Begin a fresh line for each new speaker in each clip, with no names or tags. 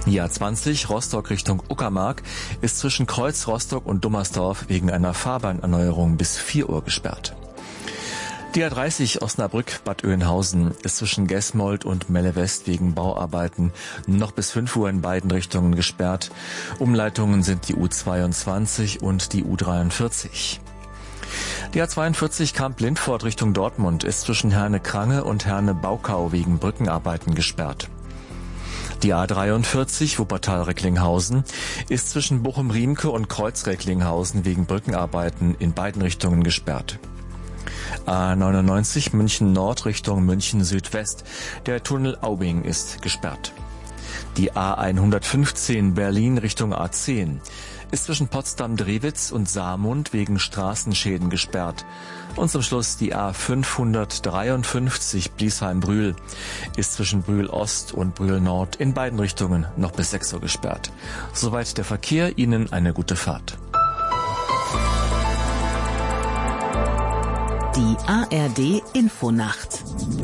Die A20 Rostock Richtung Uckermark ist zwischen Kreuz Rostock und Dummersdorf wegen einer Fahrbahnerneuerung bis 4 Uhr gesperrt. Die A30 Osnabrück-Bad Oeynhausen ist zwischen Gesmold und Melle West wegen Bauarbeiten noch bis 5 Uhr in beiden Richtungen gesperrt. Umleitungen sind die U22 und die U43. Die A42 Kamp-Lindfort Richtung Dortmund ist zwischen Herne-Krange und Herne-Baukau wegen Brückenarbeiten gesperrt. Die A43 Wuppertal-Recklinghausen ist zwischen Bochum-Riemke und Kreuz-Recklinghausen wegen Brückenarbeiten in beiden Richtungen gesperrt. A99 München Nord Richtung München Südwest. Der Tunnel Aubing ist gesperrt. Die A115 Berlin Richtung A10 ist zwischen Potsdam-Drewitz und Saarmund wegen Straßenschäden gesperrt. Und zum Schluss die A553 Bliesheim-Brühl ist zwischen Brühl Ost und Brühl Nord in beiden Richtungen noch bis 6 Uhr gesperrt. Soweit der Verkehr. Ihnen eine gute Fahrt.
Die ARD Infonacht.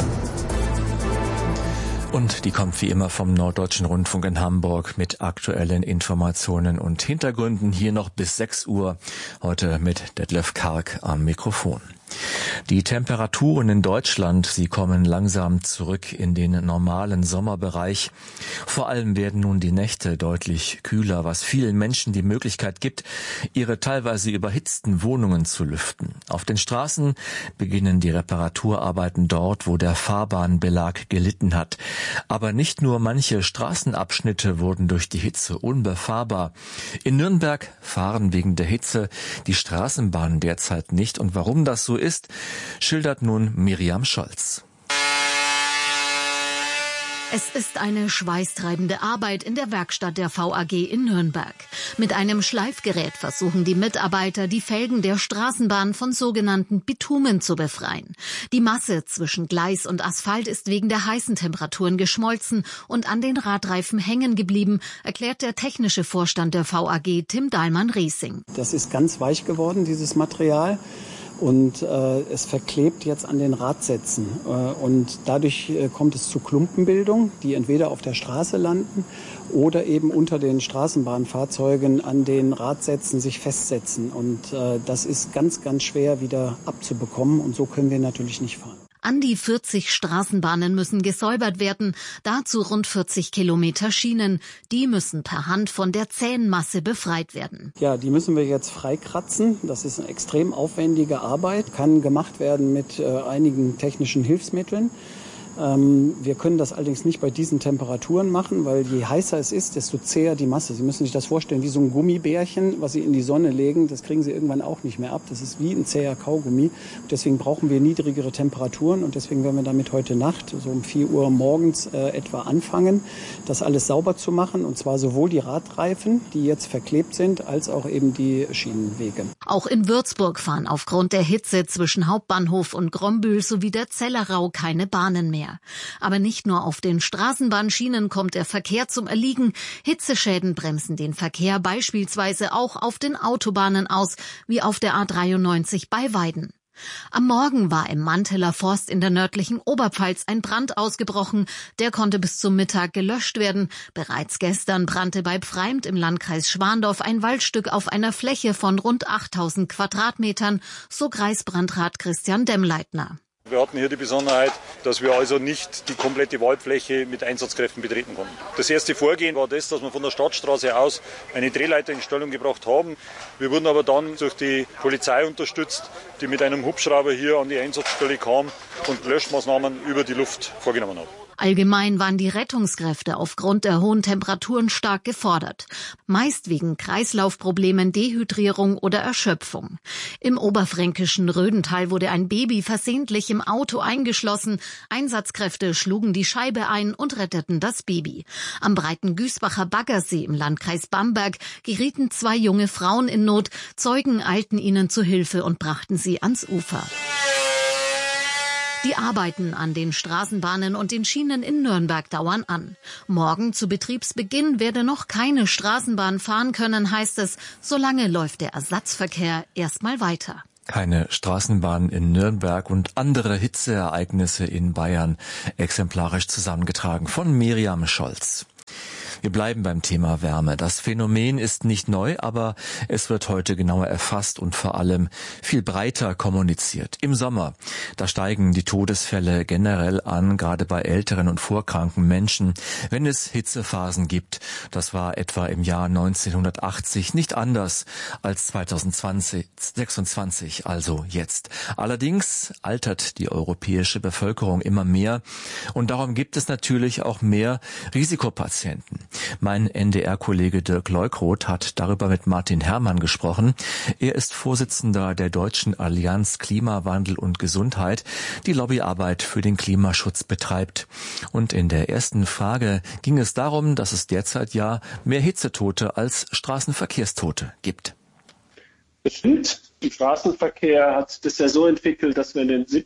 Und die kommt wie immer vom Norddeutschen Rundfunk in Hamburg mit aktuellen Informationen und Hintergründen. Hier noch bis 6 Uhr. Heute mit Detlef Karg am Mikrofon. Die Temperaturen in Deutschland, sie kommen langsam zurück in den normalen Sommerbereich. Vor allem werden nun die Nächte deutlich kühler, was vielen Menschen die Möglichkeit gibt, ihre teilweise überhitzten Wohnungen zu lüften. Auf den Straßen beginnen die Reparaturarbeiten dort, wo der Fahrbahnbelag gelitten hat. Aber nicht nur manche Straßenabschnitte wurden durch die Hitze unbefahrbar. In Nürnberg fahren wegen der Hitze die Straßenbahnen derzeit nicht. Und warum das so ist, schildert nun Miriam Scholz.
Es ist eine schweißtreibende Arbeit in der Werkstatt der VAG in Nürnberg. Mit einem Schleifgerät versuchen die Mitarbeiter, die Felgen der Straßenbahn von sogenannten Bitumen zu befreien. Die Masse zwischen Gleis und Asphalt ist wegen der heißen Temperaturen geschmolzen und an den Radreifen hängen geblieben, erklärt der technische Vorstand der VAG Tim Dahlmann-Riesing.
Das ist ganz weich geworden, dieses Material. Und es verklebt jetzt an den Radsätzen. Und dadurch kommt es zu Klumpenbildung, die entweder auf der Straße landen oder eben unter den Straßenbahnfahrzeugen an den Radsätzen sich festsetzen. Und das ist ganz, ganz schwer wieder abzubekommen. Und so können wir natürlich nicht fahren.
An die 40 Straßenbahnen müssen gesäubert werden, dazu rund 40 Kilometer Schienen. Die müssen per Hand von der zähen Masse befreit werden.
Ja, die müssen wir jetzt freikratzen. Das ist eine extrem aufwendige Arbeit, kann gemacht werden mit einigen technischen Hilfsmitteln. Wir können das allerdings nicht bei diesen Temperaturen machen, weil je heißer es ist, desto zäher die Masse. Sie müssen sich das vorstellen wie so ein Gummibärchen, was Sie in die Sonne legen. Das kriegen Sie irgendwann auch nicht mehr ab. Das ist wie ein zäher Kaugummi. Deswegen brauchen wir niedrigere Temperaturen und deswegen werden wir damit heute Nacht, so um 4 Uhr morgens etwa anfangen, das alles sauber zu machen. Und zwar sowohl die Radreifen, die jetzt verklebt sind, als auch eben die Schienenwege.
Auch in Würzburg fahren aufgrund der Hitze zwischen Hauptbahnhof und Grombühl sowie der Zellerau keine Bahnen mehr. Aber nicht nur auf den Straßenbahnschienen kommt der Verkehr zum Erliegen. Hitzeschäden bremsen den Verkehr beispielsweise auch auf den Autobahnen aus, wie auf der A93 bei Weiden. Am Morgen war im Manteler Forst in der nördlichen Oberpfalz ein Brand ausgebrochen. Der konnte bis zum Mittag gelöscht werden. Bereits gestern brannte bei Pfreimt im Landkreis Schwandorf ein Waldstück auf einer Fläche von rund 8000 Quadratmetern, so Kreisbrandrat Christian Demmleitner.
Wir hatten hier die Besonderheit, dass wir also nicht die komplette Waldfläche mit Einsatzkräften betreten konnten. Das erste Vorgehen war das, dass wir von der Stadtstraße aus eine Drehleiter in Stellung gebracht haben. Wir wurden aber dann durch die Polizei unterstützt, die mit einem Hubschrauber hier an die Einsatzstelle kam und Löschmaßnahmen über die Luft vorgenommen hat.
Allgemein waren die Rettungskräfte aufgrund der hohen Temperaturen stark gefordert. Meist wegen Kreislaufproblemen, Dehydrierung oder Erschöpfung. Im oberfränkischen Rödental wurde ein Baby versehentlich im Auto eingeschlossen. Einsatzkräfte schlugen die Scheibe ein und retteten das Baby. Am breiten Güßbacher Baggersee im Landkreis Bamberg gerieten 2 junge Frauen in Not. Zeugen eilten ihnen zu Hilfe und brachten sie ans Ufer. Die Arbeiten an den Straßenbahnen und den Schienen in Nürnberg dauern an. Morgen zu Betriebsbeginn werde noch keine Straßenbahn fahren können, heißt es. Solange läuft der Ersatzverkehr erstmal weiter.
Keine Straßenbahn in Nürnberg und andere Hitzeereignisse in Bayern, exemplarisch zusammengetragen von Miriam Scholz. Wir bleiben beim Thema Wärme. Das Phänomen ist nicht neu, aber es wird heute genauer erfasst und vor allem viel breiter kommuniziert. Im Sommer, da steigen die Todesfälle generell an, gerade bei älteren und vorkranken Menschen, wenn es Hitzephasen gibt. Das war etwa im Jahr 1980 nicht anders als 2026, also jetzt. Allerdings altert die europäische Bevölkerung immer mehr und darum gibt es natürlich auch mehr Risikopatienten. Mein NDR-Kollege Dirk Leukroth hat darüber mit Martin Herrmann gesprochen. Er ist Vorsitzender der Deutschen Allianz Klimawandel und Gesundheit, die Lobbyarbeit für den Klimaschutz betreibt. Und in der ersten Frage ging es darum, dass es derzeit ja mehr Hitzetote als Straßenverkehrstote gibt.
Bestimmt. Im Straßenverkehr hat sich das ja so entwickelt, dass wir in den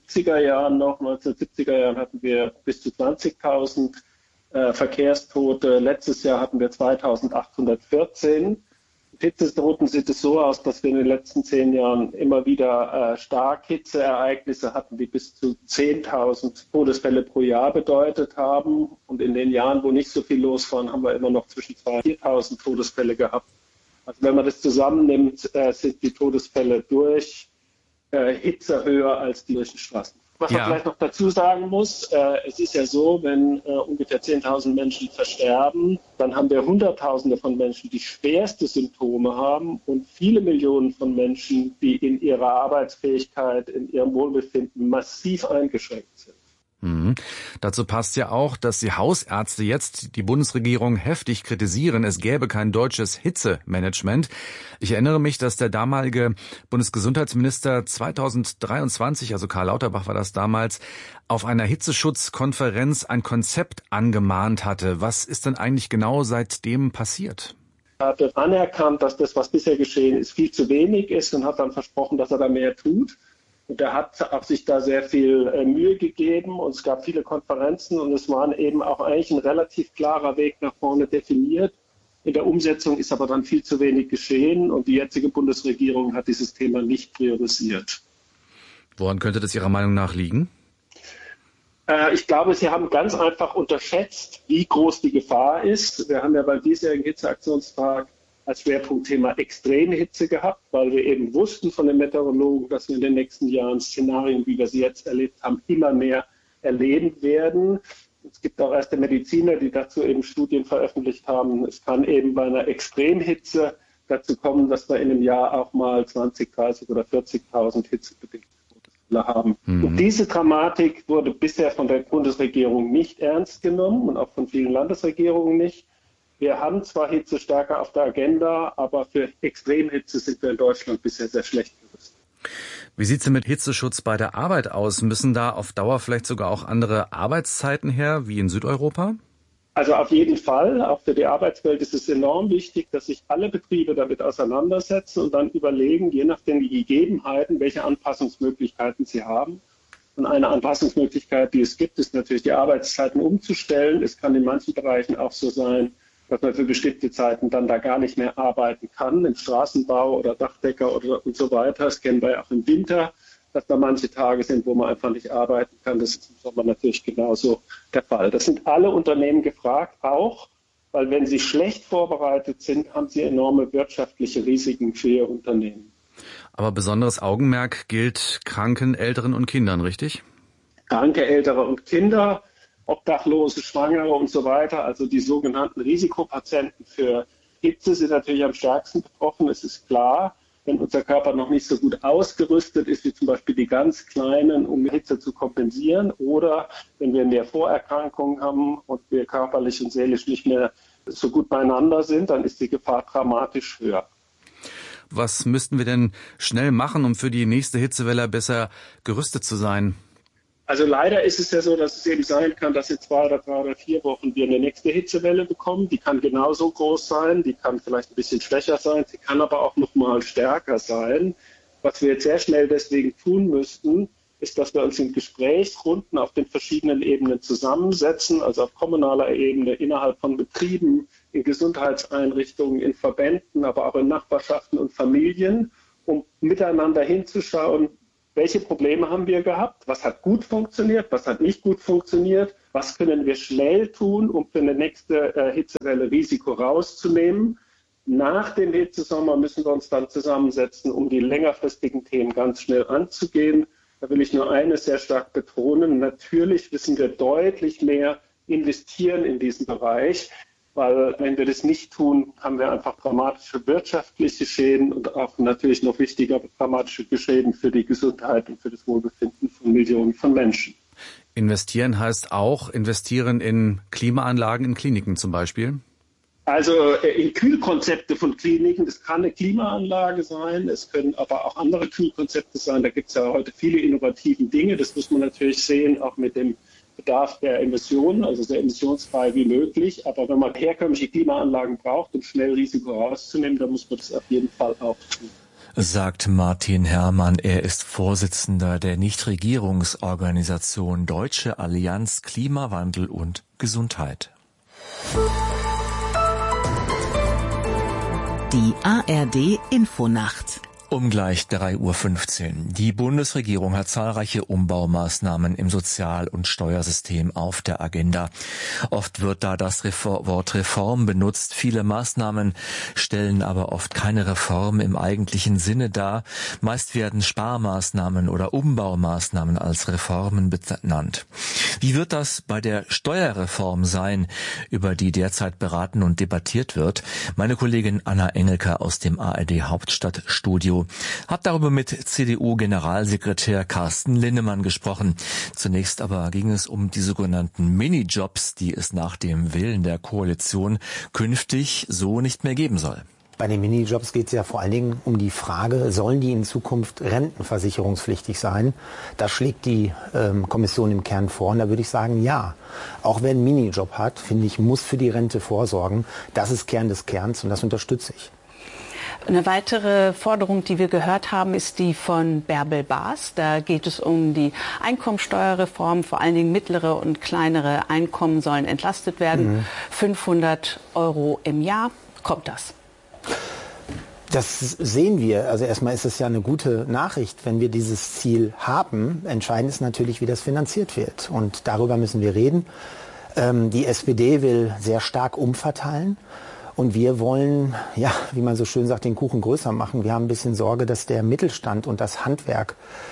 1970er Jahren hatten wir bis zu 20.000 Verkehrstote. Letztes Jahr hatten wir 2.814. Hitzetoten sieht es so aus, dass wir in den letzten 10 Jahren immer wieder stark Hitzeereignisse hatten, die bis zu 10.000 Todesfälle pro Jahr bedeutet haben. Und in den Jahren, wo nicht so viel los war, haben wir immer noch zwischen 2.000 und 4.000 Todesfälle gehabt. Also wenn man das zusammennimmt, sind die Todesfälle durch Hitze höher als die durch den Straßen. Was man vielleicht noch dazu sagen muss, es ist ja so, wenn ungefähr 10.000 Menschen versterben, dann haben wir Hunderttausende von Menschen, die schwerste Symptome haben und viele Millionen von Menschen, die in ihrer Arbeitsfähigkeit, in ihrem Wohlbefinden massiv eingeschränkt sind.
Dazu passt ja auch, dass die Hausärzte jetzt die Bundesregierung heftig kritisieren. Es gäbe kein deutsches Hitzemanagement. Ich erinnere mich, dass der damalige Bundesgesundheitsminister 2023, also Karl Lauterbach war das damals, auf einer Hitzeschutzkonferenz ein Konzept angemahnt hatte. Was ist denn eigentlich genau seitdem passiert?
Er hat anerkannt, dass das, was bisher geschehen ist, viel zu wenig ist und hat dann versprochen, dass er da mehr tut. Und er hat auch sich da sehr viel Mühe gegeben und es gab viele Konferenzen und es war eben auch eigentlich ein relativ klarer Weg nach vorne definiert. In der Umsetzung ist aber dann viel zu wenig geschehen und die jetzige Bundesregierung hat dieses Thema nicht priorisiert.
Woran könnte das Ihrer Meinung nach liegen?
Ich glaube, Sie haben ganz einfach unterschätzt, wie groß die Gefahr ist. Wir haben ja beim diesjährigen Hitzeaktionstag als Schwerpunktthema Extremhitze gehabt, weil wir eben wussten von den Meteorologen, dass wir in den nächsten Jahren Szenarien, wie wir sie jetzt erlebt haben, immer mehr erleben werden. Es gibt auch erste Mediziner, die dazu eben Studien veröffentlicht haben. Es kann eben bei einer Extremhitze dazu kommen, dass wir in einem Jahr auch mal 20, 30 oder 40.000 hitzebedingte Todesfälle haben. Und diese Dramatik wurde bisher von der Bundesregierung nicht ernst genommen und auch von vielen Landesregierungen nicht. Wir haben zwar Hitze stärker auf der Agenda, aber für Extremhitze sind wir in Deutschland bisher sehr schlecht gerüstet.
Wie sieht es denn mit Hitzeschutz bei der Arbeit aus? Müssen da auf Dauer vielleicht sogar auch andere Arbeitszeiten her, wie in Südeuropa?
Also auf jeden Fall. Auch für die Arbeitswelt ist es enorm wichtig, dass sich alle Betriebe damit auseinandersetzen und dann überlegen, je nach den Gegebenheiten, welche Anpassungsmöglichkeiten sie haben. Und eine Anpassungsmöglichkeit, die es gibt, ist natürlich die Arbeitszeiten umzustellen. Es kann in manchen Bereichen auch so sein, dass man für bestimmte Zeiten dann da gar nicht mehr arbeiten kann, im Straßenbau oder Dachdecker und so weiter. Das kennen wir auch im Winter, dass da manche Tage sind, wo man einfach nicht arbeiten kann. Das ist im Sommer natürlich genauso der Fall. Das sind alle Unternehmen gefragt, auch, weil wenn sie schlecht vorbereitet sind, haben sie enorme wirtschaftliche Risiken für ihr Unternehmen.
Aber besonderes Augenmerk gilt Kranken, Älteren und Kindern, richtig?
Kranke, Ältere und Kinder, Obdachlose, Schwangere und so weiter, also die sogenannten Risikopatienten für Hitze sind natürlich am stärksten betroffen. Es ist klar, wenn unser Körper noch nicht so gut ausgerüstet ist, wie zum Beispiel die ganz Kleinen, um Hitze zu kompensieren, oder wenn wir mehr Vorerkrankungen haben und wir körperlich und seelisch nicht mehr so gut beieinander sind, dann ist die Gefahr dramatisch höher.
Was müssten wir denn schnell machen, um für die nächste Hitzewelle besser gerüstet zu sein?
Also leider ist es ja so, dass es eben sein kann, dass in 2 oder 3 oder 4 Wochen wir eine nächste Hitzewelle bekommen. Die kann genauso groß sein, die kann vielleicht ein bisschen schwächer sein, sie kann aber auch noch mal stärker sein. Was wir jetzt sehr schnell deswegen tun müssten, ist, dass wir uns in Gesprächsrunden auf den verschiedenen Ebenen zusammensetzen, also auf kommunaler Ebene, innerhalb von Betrieben, in Gesundheitseinrichtungen, in Verbänden, aber auch in Nachbarschaften und Familien, um miteinander hinzuschauen, welche Probleme haben wir gehabt, was hat gut funktioniert, was hat nicht gut funktioniert, was können wir schnell tun, um für eine nächste Hitzewelle Risiko rauszunehmen. Nach dem Hitzesommer müssen wir uns dann zusammensetzen, um die längerfristigen Themen ganz schnell anzugehen. Da will ich nur eines sehr stark betonen. Natürlich müssen wir deutlich mehr investieren in diesen Bereich, weil wenn wir das nicht tun, haben wir einfach dramatische wirtschaftliche Schäden und auch natürlich noch wichtiger dramatische Schäden für die Gesundheit und für das Wohlbefinden von Millionen von Menschen.
Investieren heißt auch investieren in Klimaanlagen in Kliniken zum Beispiel?
Also in Kühlkonzepte von Kliniken, das kann eine Klimaanlage sein, es können aber auch andere Kühlkonzepte sein. Da gibt es ja heute viele innovative Dinge, das muss man natürlich sehen, auch mit dem Bedarf der Emissionen, also so emissionsfrei wie möglich. Aber wenn man herkömmliche Klimaanlagen braucht, um schnell Risiko rauszunehmen, dann muss man das auf jeden Fall auch tun.
Sagt Martin Herrmann. Er ist Vorsitzender der Nichtregierungsorganisation Deutsche Allianz Klimawandel und Gesundheit.
Die ARD Infonacht.
Um gleich 3:15 Uhr. Die Bundesregierung hat zahlreiche Umbaumaßnahmen im Sozial- und Steuersystem auf der Agenda. Oft wird da das Wort Reform benutzt. Viele Maßnahmen stellen aber oft keine Reform im eigentlichen Sinne dar. Meist werden Sparmaßnahmen oder Umbaumaßnahmen als Reformen benannt. Wie wird das bei der Steuerreform sein, über die derzeit beraten und debattiert wird? Meine Kollegin Anna Engelke aus dem ARD Hauptstadtstudio hat darüber mit CDU-Generalsekretär Carsten Linnemann gesprochen. Zunächst aber ging es um die sogenannten Minijobs, die es nach dem Willen der Koalition künftig so nicht mehr geben soll.
Bei den Minijobs geht es ja vor allen Dingen um die Frage, sollen die in Zukunft rentenversicherungspflichtig sein? Das schlägt die Kommission im Kern vor und da würde ich sagen, ja. Auch wer einen Minijob hat, finde ich, muss für die Rente vorsorgen. Das ist Kern des Kerns und das unterstütze ich.
Eine weitere Forderung, die wir gehört haben, ist die von Bärbel Baas. Da geht es um die Einkommensteuerreform. Vor allen Dingen mittlere und kleinere Einkommen sollen entlastet werden. 500 € im Jahr. Kommt das?
Das sehen wir. Also erstmal ist es ja eine gute Nachricht, wenn wir dieses Ziel haben. Entscheidend ist natürlich, wie das finanziert wird. Und darüber müssen wir reden. Die SPD will sehr stark umverteilen. Und wir wollen, ja, wie man so schön sagt, den Kuchen größer machen. Wir haben ein bisschen Sorge, dass der Mittelstand und das Handwerk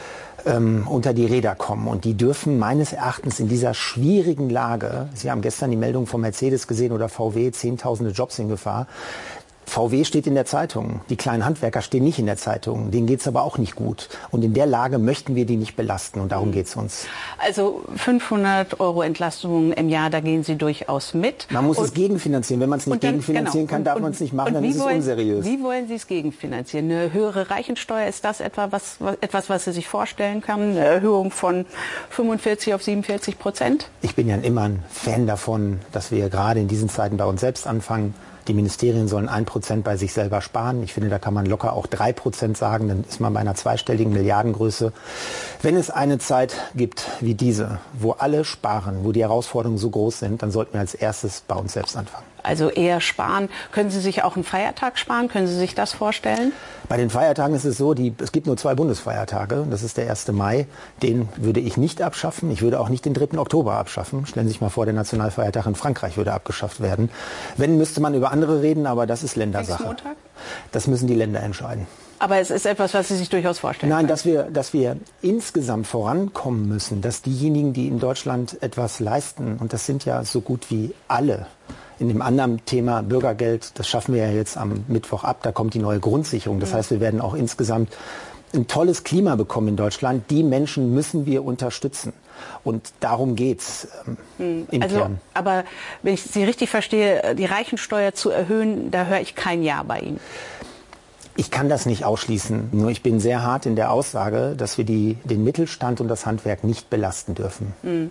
unter die Räder kommen. Und die dürfen meines Erachtens in dieser schwierigen Lage, Sie haben gestern die Meldung von Mercedes gesehen oder VW, Zehntausende Jobs in Gefahr. VW steht in der Zeitung, die kleinen Handwerker stehen nicht in der Zeitung, denen geht's aber auch nicht gut. Und in der Lage möchten wir die nicht belasten und darum geht's uns.
Also 500 € Entlastung im Jahr, da gehen Sie durchaus mit.
Man muss es gegenfinanzieren. Wenn man es nicht gegenfinanzieren kann, darf man es nicht machen, dann ist es unseriös.
Wie wollen Sie es gegenfinanzieren? Eine höhere Reichensteuer, ist das etwas, was Sie sich vorstellen können? Eine Erhöhung von 45 auf 47%?
Ich bin ja immer ein Fan davon, dass wir gerade in diesen Zeiten bei uns selbst anfangen. Die Ministerien sollen 1% bei sich selber sparen. Ich finde, da kann man locker auch 3% sagen. Dann ist man bei einer zweistelligen Milliardengröße. Wenn es eine Zeit gibt wie diese, wo alle sparen, wo die Herausforderungen so groß sind, dann sollten wir als erstes bei uns selbst anfangen.
Also eher sparen. Können Sie sich auch einen Feiertag sparen? Können Sie sich das vorstellen?
Bei den Feiertagen ist es so, es gibt nur 2 Bundesfeiertage. Das ist der 1. Mai. Den würde ich nicht abschaffen. Ich würde auch nicht den 3. Oktober abschaffen. Stellen Sie sich mal vor, der Nationalfeiertag in Frankreich würde abgeschafft werden. Wenn, müsste man über andere reden, aber das ist Ländersache.
Nächsten Montag?
Das müssen die Länder entscheiden.
Aber es ist etwas, was Sie sich durchaus vorstellen
können.
Nein,
dass wir insgesamt vorankommen müssen, dass diejenigen, die in Deutschland etwas leisten, und das sind ja so gut wie alle, in dem anderen Thema Bürgergeld, das schaffen wir ja jetzt am Mittwoch ab, da kommt die neue Grundsicherung. Das heißt, wir werden auch insgesamt ein tolles Klima bekommen in Deutschland. Die Menschen müssen wir unterstützen. Und darum geht's im Kern.
Aber wenn ich Sie richtig verstehe, die Reichensteuer zu erhöhen, da höre ich kein Ja bei Ihnen.
Ich kann das nicht ausschließen. Nur ich bin sehr hart in der Aussage, dass wir den Mittelstand und das Handwerk nicht belasten dürfen.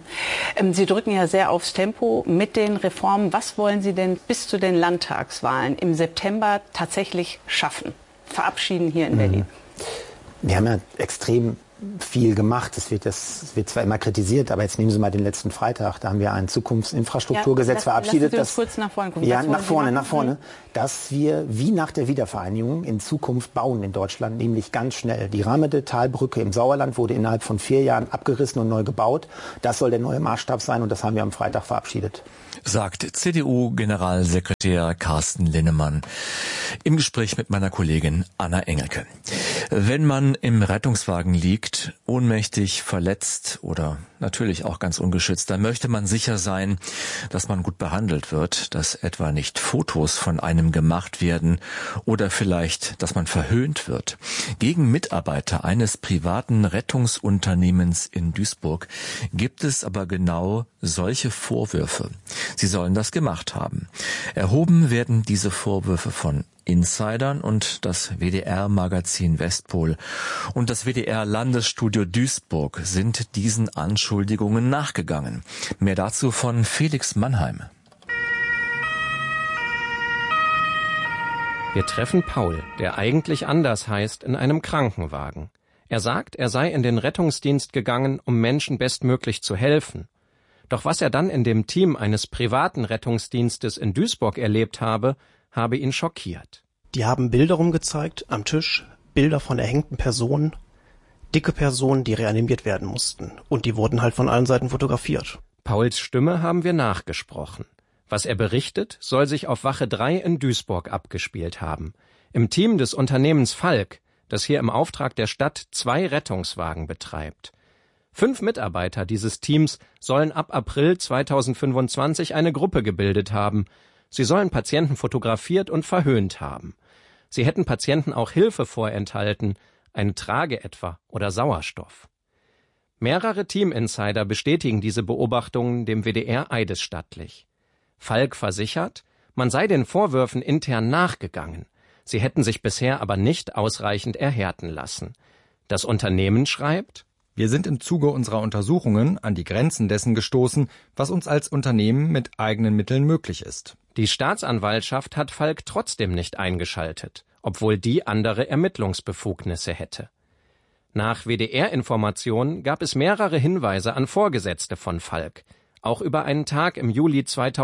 Sie drücken ja sehr aufs Tempo mit den Reformen. Was wollen Sie denn bis zu den Landtagswahlen im September tatsächlich schaffen? Verabschieden hier in Berlin?
Wir haben ja extrem viel gemacht. Es wird zwar immer kritisiert, aber jetzt nehmen Sie mal den letzten Freitag, da haben wir ein Zukunftsinfrastrukturgesetz verabschiedet.
Lassen Sie uns kurz nach vorne gucken.
Ja, nach vorne. Dass wir wie nach der Wiedervereinigung in Zukunft bauen in Deutschland, nämlich ganz schnell. Die Ramede-Talbrücke im Sauerland wurde innerhalb von 4 Jahren abgerissen und neu gebaut. Das soll der neue Maßstab sein und das haben wir am Freitag verabschiedet.
Sagt CDU-Generalsekretär Carsten Linnemann im Gespräch mit meiner Kollegin Anna Engelke. Wenn man im Rettungswagen liegt, ohnmächtig, verletzt oder natürlich auch ganz ungeschützt, dann möchte man sicher sein, dass man gut behandelt wird, dass etwa nicht Fotos von einem gemacht werden oder vielleicht, dass man verhöhnt wird. Gegen Mitarbeiter eines privaten Rettungsunternehmens in Duisburg gibt es aber genau solche Vorwürfe. Sie sollen das gemacht haben. Erhoben werden diese Vorwürfe von Insidern und das WDR-Magazin Westpol und das WDR-Landesstudio Duisburg sind diesen Anschuldigungen nachgegangen. Mehr dazu von Felix Mannheim.
Wir treffen Paul, der eigentlich anders heißt, in einem Krankenwagen. Er sagt, er sei in den Rettungsdienst gegangen, um Menschen bestmöglich zu helfen. Doch was er dann in dem Team eines privaten Rettungsdienstes in Duisburg erlebt habe ihn schockiert.
Die haben Bilder rumgezeigt am Tisch, Bilder von erhängten Personen, dicke Personen, die reanimiert werden mussten. Und die wurden halt von allen Seiten fotografiert.
Pauls Stimme haben wir nachgesprochen. Was er berichtet, soll sich auf Wache 3 in Duisburg abgespielt haben. Im Team des Unternehmens Falk, das hier im Auftrag der Stadt 2 Rettungswagen betreibt. 5 Mitarbeiter dieses Teams sollen ab April 2025 eine Gruppe gebildet haben. Sie sollen Patienten fotografiert und verhöhnt haben. Sie hätten Patienten auch Hilfe vorenthalten, eine Trage etwa oder Sauerstoff. Mehrere Teaminsider bestätigen diese Beobachtungen dem WDR eidesstattlich. Falk versichert, man sei den Vorwürfen intern nachgegangen. Sie hätten sich bisher aber nicht ausreichend erhärten lassen. Das Unternehmen schreibt:
Wir sind im Zuge unserer Untersuchungen an die Grenzen dessen gestoßen, was uns als Unternehmen mit eigenen Mitteln möglich ist.
Die Staatsanwaltschaft hat Falk trotzdem nicht eingeschaltet, obwohl die andere Ermittlungsbefugnisse hätte. Nach WDR-Informationen gab es mehrere Hinweise an Vorgesetzte von Falk, auch über einen Tag im Juli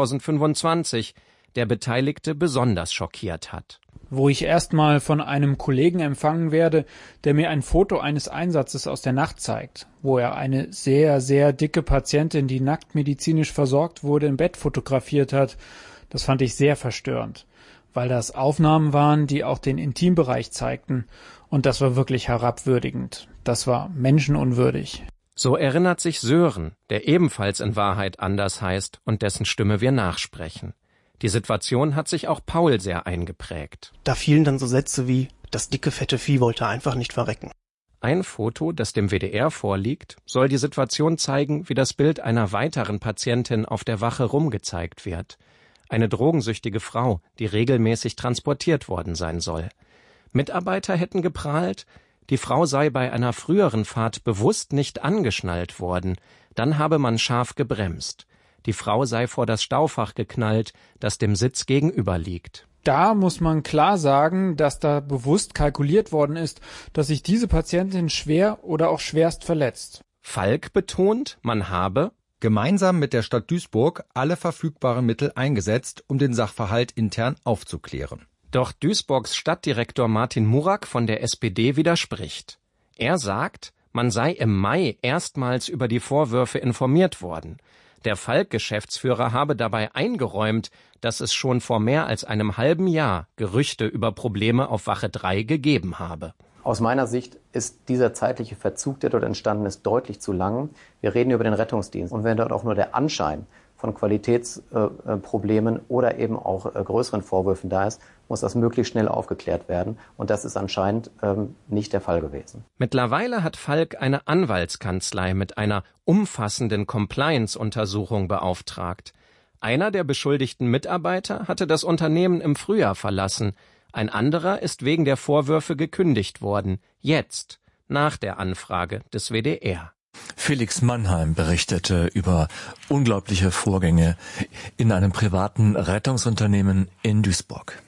2025, der Beteiligte besonders schockiert hat.
Wo ich erstmal von einem Kollegen empfangen werde, der mir ein Foto eines Einsatzes aus der Nacht zeigt, wo er eine sehr, sehr dicke Patientin, die nackt medizinisch versorgt wurde, im Bett fotografiert hat. Das fand ich sehr verstörend, weil das Aufnahmen waren, die auch den Intimbereich zeigten. Und das war wirklich herabwürdigend. Das war menschenunwürdig.
So erinnert sich Sören, der ebenfalls in Wahrheit anders heißt und dessen Stimme wir nachsprechen. Die Situation hat sich auch Paul sehr eingeprägt.
Da fielen dann so Sätze wie, das dicke, fette Vieh wollte einfach nicht verrecken.
Ein Foto, das dem WDR vorliegt, soll die Situation zeigen, wie das Bild einer weiteren Patientin auf der Wache rumgezeigt wird. Eine drogensüchtige Frau, die regelmäßig transportiert worden sein soll. Mitarbeiter hätten geprahlt, die Frau sei bei einer früheren Fahrt bewusst nicht angeschnallt worden, dann habe man scharf gebremst. Die Frau sei vor das Staufach geknallt, das dem Sitz gegenüber liegt.
Da muss man klar sagen, dass da bewusst kalkuliert worden ist, dass sich diese Patientin schwer oder auch schwerst verletzt.
Falk betont, man habe
gemeinsam mit der Stadt Duisburg alle verfügbaren Mittel eingesetzt, um den Sachverhalt intern aufzuklären.
Doch Duisburgs Stadtdirektor Martin Murak von der SPD widerspricht. Er sagt, man sei im Mai erstmals über die Vorwürfe informiert worden. Der Falk-Geschäftsführer habe dabei eingeräumt, dass es schon vor mehr als einem halben Jahr Gerüchte über Probleme auf Wache 3 gegeben habe.
Aus meiner Sicht ist dieser zeitliche Verzug, der dort entstanden ist, deutlich zu lang. Wir reden über den Rettungsdienst. Und wenn dort auch nur der Anschein von Qualitätsproblemen oder eben auch größeren Vorwürfen da ist, muss das möglichst schnell aufgeklärt werden. Und das ist anscheinend nicht der Fall gewesen.
Mittlerweile hat Falk eine Anwaltskanzlei mit einer umfassenden Compliance-Untersuchung beauftragt. Einer der beschuldigten Mitarbeiter hatte das Unternehmen im Frühjahr verlassen. Ein anderer ist wegen der Vorwürfe gekündigt worden. Jetzt, nach der Anfrage des WDR.
Felix Mannheim berichtete über unglaubliche Vorgänge in einem privaten Rettungsunternehmen in Duisburg.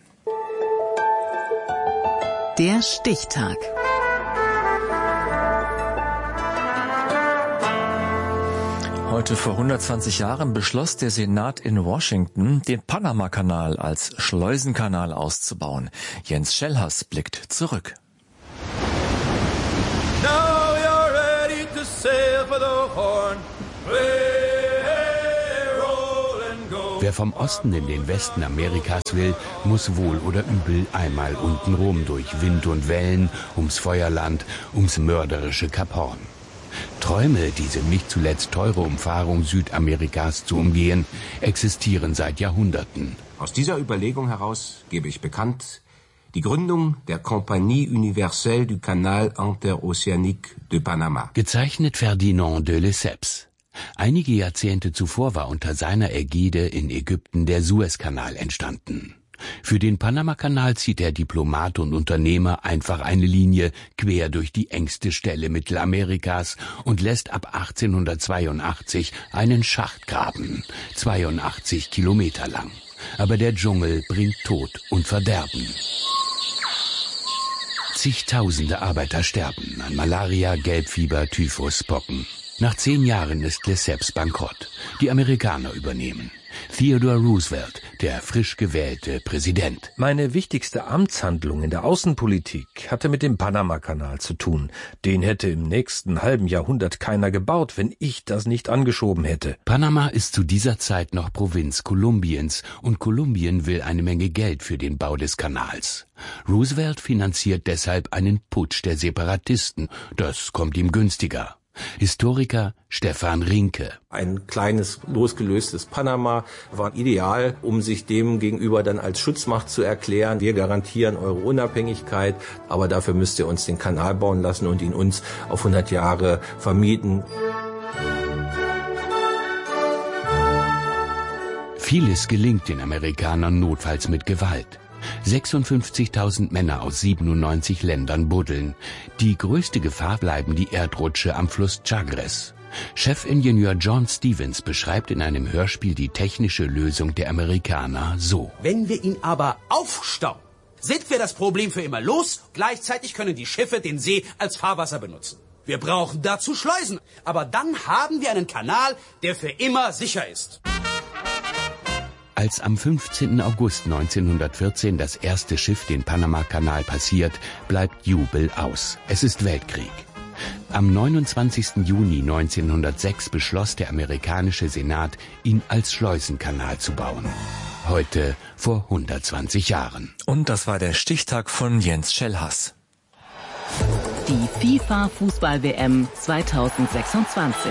Der Stichtag.
Heute vor 120 Jahren beschloss der Senat in Washington, den Panama-Kanal als Schleusenkanal auszubauen. Jens Schellhass blickt zurück.
Now you're ready to sail for the Horn.
Wer vom Osten in den Westen Amerikas will, muss wohl oder übel einmal untenrum durch Wind und Wellen, ums Feuerland, ums mörderische Kap Horn. Träume, diese nicht zuletzt teure Umfahrung Südamerikas zu umgehen, existieren seit Jahrhunderten.
Aus dieser Überlegung heraus gebe ich bekannt die Gründung der Compagnie Universelle du Canal Interoceanique de Panama.
Gezeichnet Ferdinand de Lesseps. Einige Jahrzehnte zuvor war unter seiner Ägide in Ägypten der Suezkanal entstanden. Für den Panamakanal zieht der Diplomat und Unternehmer einfach eine Linie quer durch die engste Stelle Mittelamerikas und lässt ab 1882 einen Schacht graben, 82 Kilometer lang. Aber der Dschungel bringt Tod und Verderben. Zigtausende Arbeiter sterben an Malaria, Gelbfieber, Typhus, Pocken. Nach 10 Jahren ist Lesseps bankrott. Die Amerikaner übernehmen. Theodore Roosevelt, der frisch gewählte Präsident.
Meine wichtigste Amtshandlung in der Außenpolitik hatte mit dem Panamakanal zu tun. Den hätte im nächsten halben Jahrhundert keiner gebaut, wenn ich das nicht angeschoben hätte.
Panama ist zu dieser Zeit noch Provinz Kolumbiens und Kolumbien will eine Menge Geld für den Bau des Kanals. Roosevelt finanziert deshalb einen Putsch der Separatisten. Das kommt ihm günstiger. Historiker Stefan Rinke.
Ein kleines, losgelöstes Panama war ideal, um sich dem gegenüber dann als Schutzmacht zu erklären. Wir garantieren eure Unabhängigkeit, aber dafür müsst ihr uns den Kanal bauen lassen und ihn uns auf 100 Jahre vermieten.
Vieles gelingt den Amerikanern notfalls mit Gewalt. 56.000 Männer aus 97 Ländern buddeln. Die größte Gefahr bleiben die Erdrutsche am Fluss Chagres. Chefingenieur John Stevens beschreibt in einem Hörspiel die technische Lösung der Amerikaner so.
Wenn wir ihn aber aufstauen, sind wir das Problem für immer los. Gleichzeitig können die Schiffe den See als Fahrwasser benutzen. Wir brauchen dazu Schleusen. Aber dann haben wir einen Kanal, der für immer sicher ist.
Als am 15. August 1914 das erste Schiff den Panamakanal passiert, bleibt Jubel aus. Es ist Weltkrieg. Am 29. Juni 1906 beschloss der amerikanische Senat, ihn als Schleusenkanal zu bauen. Heute vor 120 Jahren.
Und das war der Stichtag von Jens Schellhass.
Die FIFA-Fußball-WM 2026.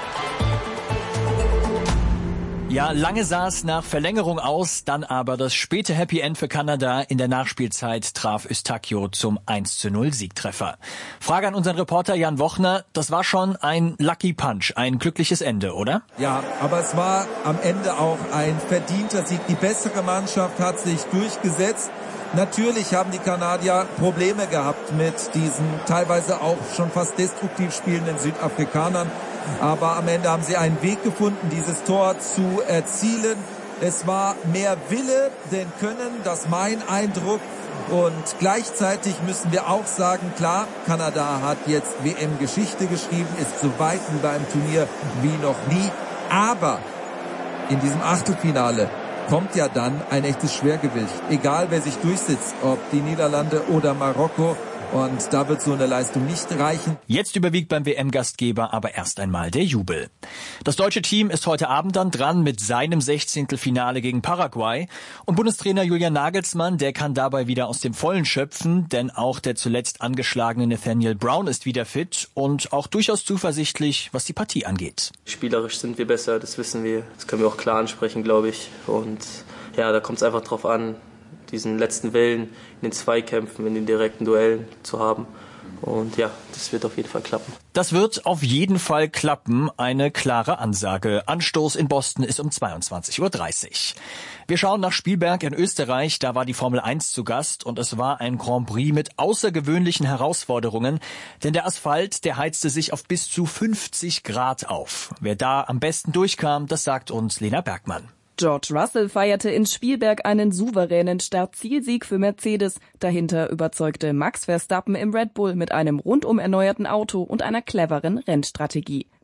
Ja, lange sah es nach Verlängerung aus, dann aber das späte Happy End für Kanada. In der Nachspielzeit traf Eustáquio zum 1:0 Siegtreffer. Frage an unseren Reporter Jan Wochner, das war schon ein Lucky Punch, ein glückliches Ende, oder?
Ja, aber es war am Ende auch ein verdienter Sieg. Die bessere Mannschaft hat sich durchgesetzt. Natürlich haben die Kanadier Probleme gehabt mit diesen teilweise auch schon fast destruktiv spielenden Südafrikanern. Aber am Ende haben sie einen Weg gefunden, dieses Tor zu erzielen. Es war mehr Wille denn Können, das ist mein Eindruck. Und gleichzeitig müssen wir auch sagen, klar, Kanada hat jetzt WM-Geschichte geschrieben, ist so weit bei einem Turnier wie noch nie. Aber in diesem Achtelfinale kommt ja dann ein echtes Schwergewicht. Egal, wer sich durchsetzt, ob die Niederlande oder Marokko. Und da wird so eine Leistung nicht reichen.
Jetzt überwiegt beim WM-Gastgeber aber erst einmal der Jubel. Das deutsche Team ist heute Abend dann dran mit seinem 16. Finale gegen Paraguay. Und Bundestrainer Julian Nagelsmann, der kann dabei wieder aus dem Vollen schöpfen, denn auch der zuletzt angeschlagene Nathaniel Brown ist wieder fit und auch durchaus zuversichtlich, was die Partie angeht.
Spielerisch sind wir besser, das wissen wir. Das können wir auch klar ansprechen, glaube ich. Und ja, da kommt es einfach drauf an, diesen letzten Willen in den Zweikämpfen, in den direkten Duellen zu haben. Und ja, das wird auf jeden Fall klappen.
Das wird auf jeden Fall klappen. Eine klare Ansage. Anstoß in Boston ist um 22:30 Uhr. Wir schauen nach Spielberg in Österreich. Da war die Formel 1 zu Gast und es war ein Grand Prix mit außergewöhnlichen Herausforderungen. Denn der Asphalt, der heizte sich auf bis zu 50 Grad auf. Wer da am besten durchkam, das sagt uns Lena Bergmann.
George Russell feierte in Spielberg einen souveränen Start-Zielsieg für Mercedes. Dahinter überzeugte Max Verstappen im Red Bull mit einem rundum erneuerten Auto und einer cleveren Rennstrategie.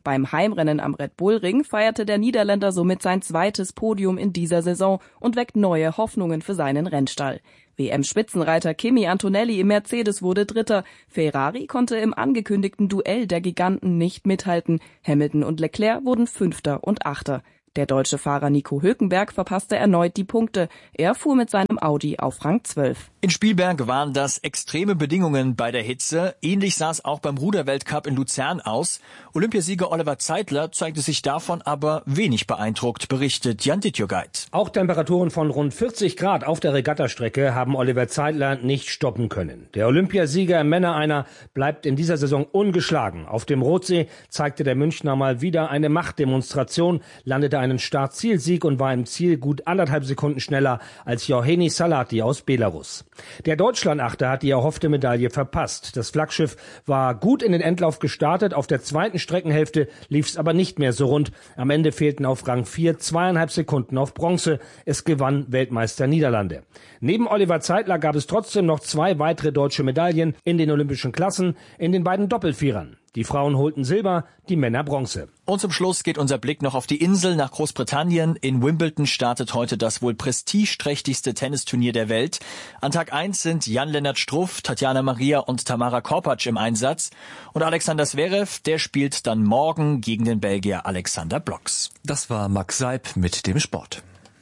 Beim Heimrennen am Red Bull Ring feierte der Niederländer somit sein zweites Podium in dieser Saison und weckt neue Hoffnungen für seinen Rennstall. WM-Spitzenreiter Kimi Antonelli im Mercedes wurde Dritter. Ferrari konnte im angekündigten Duell der Giganten nicht mithalten. Hamilton und Leclerc wurden Fünfter und Achter. Der deutsche Fahrer Nico Hülkenberg verpasste erneut die Punkte. Er fuhr mit seinem Audi auf Rang 12.
In Spielberg waren das extreme Bedingungen bei der Hitze. Ähnlich sah es auch beim Ruderweltcup in Luzern aus. Olympiasieger Oliver Zeitler zeigte sich davon aber wenig beeindruckt, berichtet Jan Dittjogait.
Auch Temperaturen von rund 40 Grad auf der Regattastrecke haben Oliver Zeitler nicht stoppen können. Der Olympiasieger im Männer-Einer bleibt in dieser Saison ungeschlagen. Auf dem Rotsee zeigte der Münchner mal wieder eine Machtdemonstration, landete einen Start-Ziel-Sieg und war im Ziel gut 1,5 Sekunden schneller als Jauheni Salati aus Belarus. Der Deutschlandachter hat die erhoffte Medaille verpasst. Das Flaggschiff war gut in den Endlauf gestartet, auf der zweiten Streckenhälfte lief es aber nicht mehr so rund. Am Ende fehlten auf Rang 4 2,5 Sekunden auf Bronze. Es gewann Weltmeister Niederlande. Neben Oliver Zeitler gab es trotzdem noch 2 weitere deutsche Medaillen in den olympischen Klassen, in den beiden Doppelvierern. Die Frauen holten Silber, die Männer Bronze.
Und zum Schluss geht unser Blick noch auf die Insel nach Großbritannien. In Wimbledon startet heute das wohl prestigeträchtigste Tennisturnier der Welt. An Tag 1 sind Jan-Lennart Struff, Tatjana Maria und Tamara Korpatsch im Einsatz. Und Alexander Zverev, der spielt dann morgen gegen den Belgier Alexander Bloks.
Das war Max Seib mit dem Sport.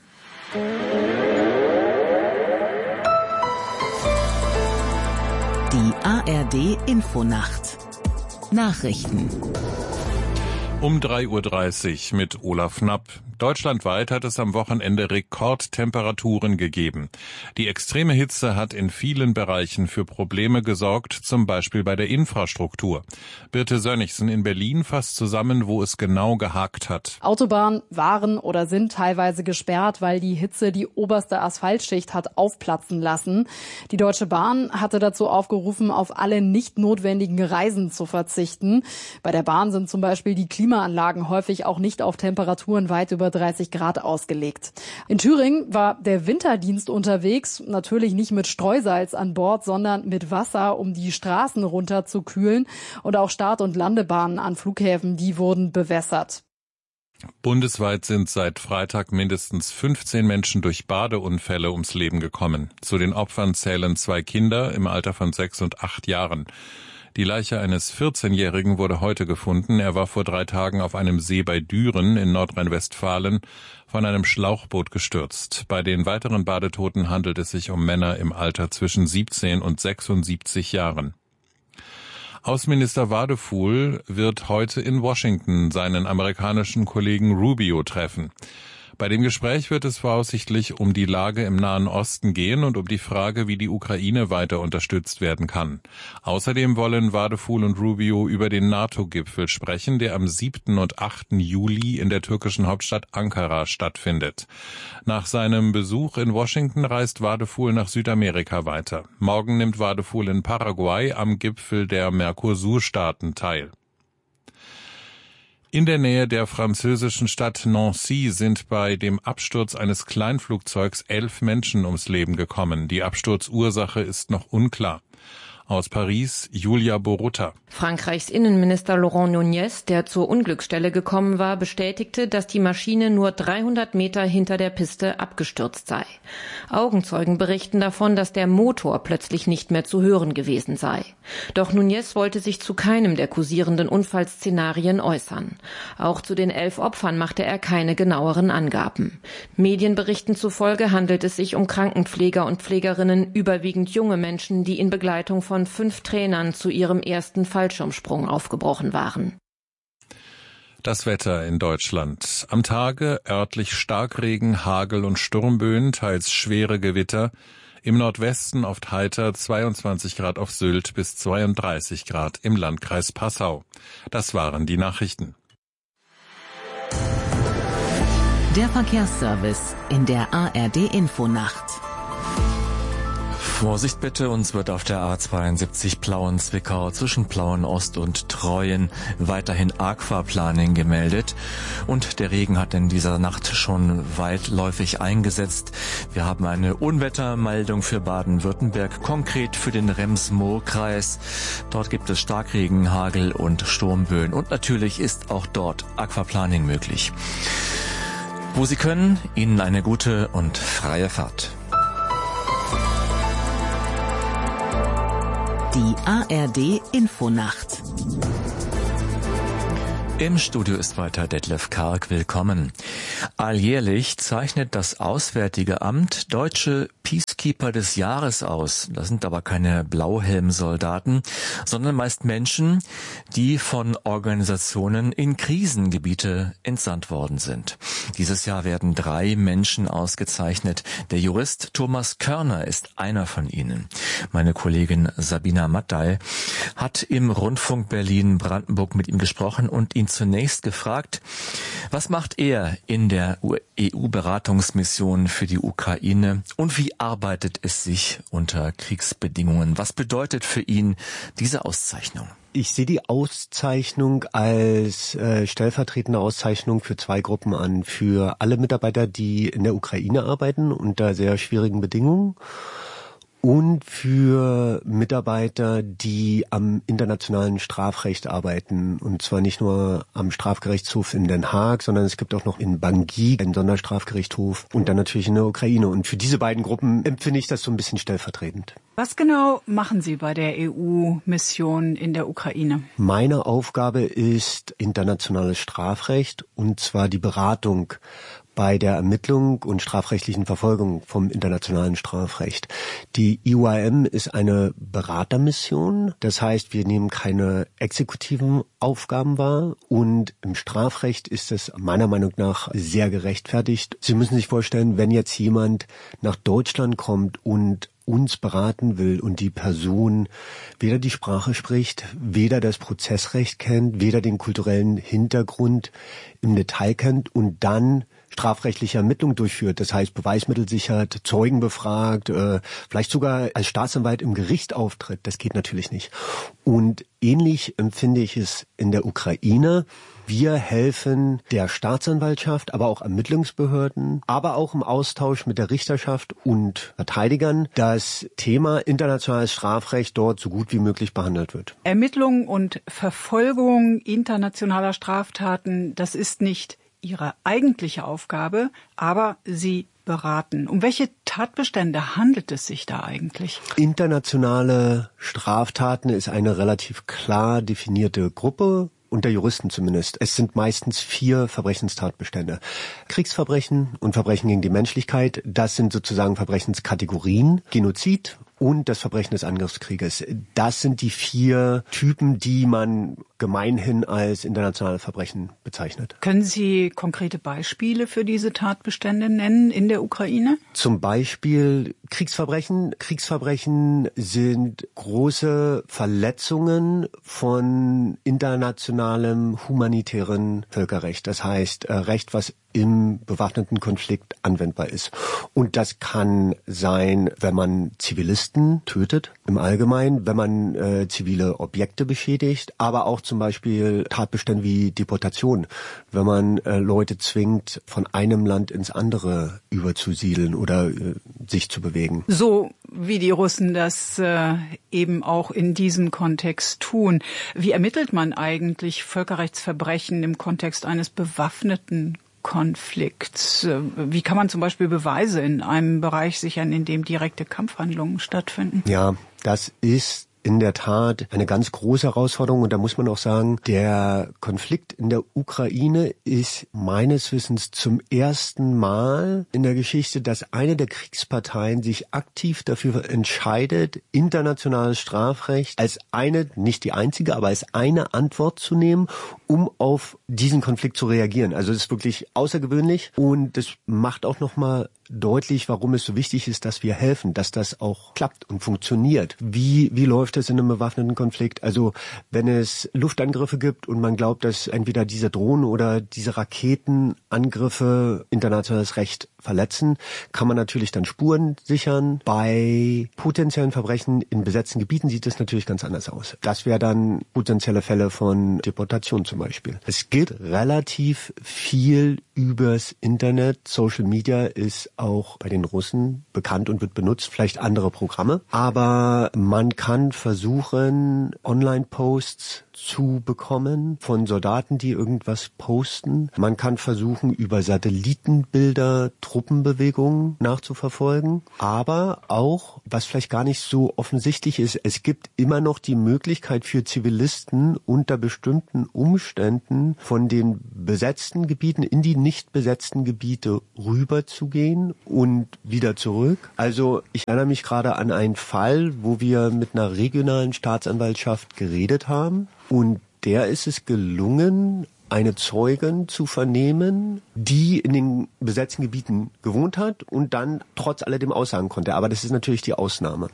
Die ARD Infonacht. Nachrichten.
Um 3:30 Uhr mit Olaf Knapp. Deutschlandweit hat es am Wochenende Rekordtemperaturen gegeben. Die extreme Hitze hat in vielen Bereichen für Probleme gesorgt, zum Beispiel bei der Infrastruktur. Birte Sönnigsen in Berlin fasst zusammen, wo es genau gehakt hat.
Autobahnen waren oder sind teilweise gesperrt, weil die Hitze die oberste Asphaltschicht hat aufplatzen lassen. Die Deutsche Bahn hatte dazu aufgerufen, auf alle nicht notwendigen Reisen zu verzichten. Bei der Bahn sind zum Beispiel die Klimaanlagen häufig auch nicht auf Temperaturen weit über 30 Grad ausgelegt. In Thüringen war der Winterdienst unterwegs, natürlich nicht mit Streusalz an Bord, sondern mit Wasser, um die Straßen runterzukühlen. Und auch Start- und Landebahnen an Flughäfen, die wurden bewässert.
Bundesweit sind seit Freitag mindestens 15 Menschen durch Badeunfälle ums Leben gekommen. Zu den Opfern zählen 2 Kinder im Alter von 6 und 8 Jahren. Die Leiche eines 14-Jährigen wurde heute gefunden. Er war vor 3 Tagen auf einem See bei Düren in Nordrhein-Westfalen von einem Schlauchboot gestürzt. Bei den weiteren Badetoten handelt es sich um Männer im Alter zwischen 17 und 76 Jahren. Außenminister Wadefuhl wird heute in Washington seinen amerikanischen Kollegen Rubio treffen. Bei dem Gespräch wird es voraussichtlich um die Lage im Nahen Osten gehen und um die Frage, wie die Ukraine weiter unterstützt werden kann. Außerdem wollen Wadefuhl und Rubio über den NATO-Gipfel sprechen, der am 7. und 8. Juli in der türkischen Hauptstadt Ankara stattfindet. Nach seinem Besuch in Washington reist Wadefuhl nach Südamerika weiter. Morgen nimmt Wadefuhl in Paraguay am Gipfel der Mercosur-Staaten teil. In der Nähe der französischen Stadt Nancy sind bei dem Absturz eines Kleinflugzeugs 11 Menschen ums Leben gekommen. Die Absturzursache ist noch unklar. Aus Paris, Julia Borutta.
Frankreichs Innenminister Laurent Nunez, der zur Unglücksstelle gekommen war, bestätigte, dass die Maschine nur 300 Meter hinter der Piste abgestürzt sei. Augenzeugen berichten davon, dass der Motor plötzlich nicht mehr zu hören gewesen sei. Doch Nunez wollte sich zu keinem der kursierenden Unfallszenarien äußern. Auch zu den 11 Opfern machte er keine genaueren Angaben. Medienberichten zufolge handelt es sich um Krankenpfleger und Pflegerinnen, überwiegend junge Menschen, die in Begleitung von 5 Trainern zu ihrem ersten Fallschirmsprung aufgebrochen waren.
Das Wetter in Deutschland. Am Tage örtlich Starkregen, Hagel und Sturmböen, teils schwere Gewitter. Im Nordwesten oft heiter, 22 Grad auf Sylt bis 32 Grad im Landkreis Passau. Das waren die Nachrichten.
Der Verkehrsservice in der ARD Infonacht.
Vorsicht bitte, uns wird auf der A72 Plauen-Zwickau zwischen Plauen-Ost und Treuen weiterhin Aquaplaning gemeldet. Und der Regen hat in dieser Nacht schon weitläufig eingesetzt. Wir haben eine Unwettermeldung für Baden-Württemberg, konkret für den Rems-Murr-Kreis. Dort gibt es Starkregen, Hagel und Sturmböen. Und natürlich ist auch dort Aquaplaning möglich. Wo Sie können, Ihnen eine gute und freie Fahrt.
Die ARD Infonacht.
Im Studio ist weiter Detlef Karg. Willkommen. Alljährlich zeichnet das Auswärtige Amt deutsche Peacekeeper des Jahres aus. Das sind aber keine Blauhelmsoldaten, sondern meist Menschen, die von Organisationen in Krisengebiete entsandt worden sind. Dieses Jahr werden 3 Menschen ausgezeichnet. Der Jurist Thomas Körner ist einer von ihnen. Meine Kollegin Sabina Mattei hat im Rundfunk Berlin-Brandenburg mit ihm gesprochen und ihn zunächst gefragt, was macht er in der EU-Beratungsmission für die Ukraine und wie arbeitet es sich unter Kriegsbedingungen? Was bedeutet für ihn diese Auszeichnung?
Ich sehe die Auszeichnung als stellvertretende Auszeichnung für 2 Gruppen an. Für alle Mitarbeiter, die in der Ukraine arbeiten unter sehr schwierigen Bedingungen. Und für Mitarbeiter, die am internationalen Strafrecht arbeiten. Und zwar nicht nur am Strafgerichtshof in Den Haag, sondern es gibt auch noch in Bangui einen Sonderstrafgerichtshof und dann natürlich in der Ukraine. Und für diese beiden Gruppen empfinde ich das so ein bisschen stellvertretend.
Was genau machen Sie bei der EU-Mission in der Ukraine?
Meine Aufgabe ist internationales Strafrecht und zwar die Beratung bei der Ermittlung und strafrechtlichen Verfolgung vom internationalen Strafrecht. Die EUIM ist eine Beratermission, das heißt, wir nehmen keine exekutiven Aufgaben wahr und im Strafrecht ist es meiner Meinung nach sehr gerechtfertigt. Sie müssen sich vorstellen, wenn jetzt jemand nach Deutschland kommt und uns beraten will und die Person weder die Sprache spricht, weder das Prozessrecht kennt, weder den kulturellen Hintergrund im Detail kennt und dann strafrechtliche Ermittlungen durchführt, das heißt Beweismittel sichert, Zeugen befragt, vielleicht sogar als Staatsanwalt im Gericht auftritt, das geht natürlich nicht. Und ähnlich empfinde ich es in der Ukraine. Wir helfen der Staatsanwaltschaft, aber auch Ermittlungsbehörden, aber auch im Austausch mit der Richterschaft und Verteidigern, das Thema internationales Strafrecht dort so gut wie möglich behandelt wird.
Ermittlung und Verfolgung internationaler Straftaten, das ist nicht Ihre eigentliche Aufgabe, aber Sie beraten. Um welche Tatbestände handelt es sich da eigentlich?
Internationale Straftaten ist eine relativ klar definierte Gruppe, unter Juristen zumindest. Es sind meistens 4 Verbrechenstatbestände. Kriegsverbrechen und Verbrechen gegen die Menschlichkeit, das sind sozusagen Verbrechenskategorien. Genozid und das Verbrechen des Angriffskrieges. Das sind die 4 Typen, die man gemeinhin als internationale Verbrechen bezeichnet.
Können Sie konkrete Beispiele für diese Tatbestände nennen in der Ukraine?
Zum Beispiel Kriegsverbrechen. Kriegsverbrechen sind große Verletzungen von internationalem humanitären Völkerrecht. Das heißt, Recht, was im bewaffneten Konflikt anwendbar ist. Und das kann sein, wenn man Zivilisten tötet, im Allgemeinen, wenn man zivile Objekte beschädigt, aber auch zum Beispiel Tatbestände wie Deportation, wenn man Leute zwingt, von einem Land ins andere überzusiedeln oder sich zu bewegen.
So wie die Russen das eben auch in diesem Kontext tun. Wie ermittelt man eigentlich Völkerrechtsverbrechen im Kontext eines bewaffneten Konflikts? Wie kann man zum Beispiel Beweise in einem Bereich sichern, in dem direkte Kampfhandlungen stattfinden?
Ja, das ist in der Tat eine ganz große Herausforderung und da muss man auch sagen, der Konflikt in der Ukraine ist meines Wissens zum ersten Mal in der Geschichte, dass eine der Kriegsparteien sich aktiv dafür entscheidet, internationales Strafrecht als eine, nicht die einzige, aber als eine Antwort zu nehmen, um auf diesen Konflikt zu reagieren. Also das ist wirklich außergewöhnlich und das macht auch nochmal deutlich, warum es so wichtig ist, dass wir helfen, dass das auch klappt und funktioniert. Wie läuft es in einem bewaffneten Konflikt? Also wenn es Luftangriffe gibt und man glaubt, dass entweder diese Drohnen oder diese Raketenangriffe internationales Recht verletzen, kann man natürlich dann Spuren sichern. Bei potenziellen Verbrechen in besetzten Gebieten sieht es natürlich ganz anders aus. Das wäre dann potenzielle Fälle von Deportation zum Beispiel. Es geht relativ viel übers Internet. Social Media ist auch bei den Russen bekannt und wird benutzt, vielleicht andere Programme. Aber man kann versuchen, Online-Posts zu bekommen von Soldaten, die irgendwas posten. Man kann versuchen, über Satellitenbilder Truppenbewegungen nachzuverfolgen. Aber auch, was vielleicht gar nicht so offensichtlich ist, es gibt immer noch die Möglichkeit für Zivilisten unter bestimmten Umständen von den besetzten Gebieten in die nicht besetzten Gebiete rüberzugehen und wieder zurück. Also ich erinnere mich gerade an einen Fall, wo wir mit einer regionalen Staatsanwaltschaft geredet haben. Und der ist es gelungen, eine Zeugin zu vernehmen, die in den besetzten Gebieten gewohnt hat und dann trotz alledem aussagen konnte. Aber das ist natürlich die Ausnahme.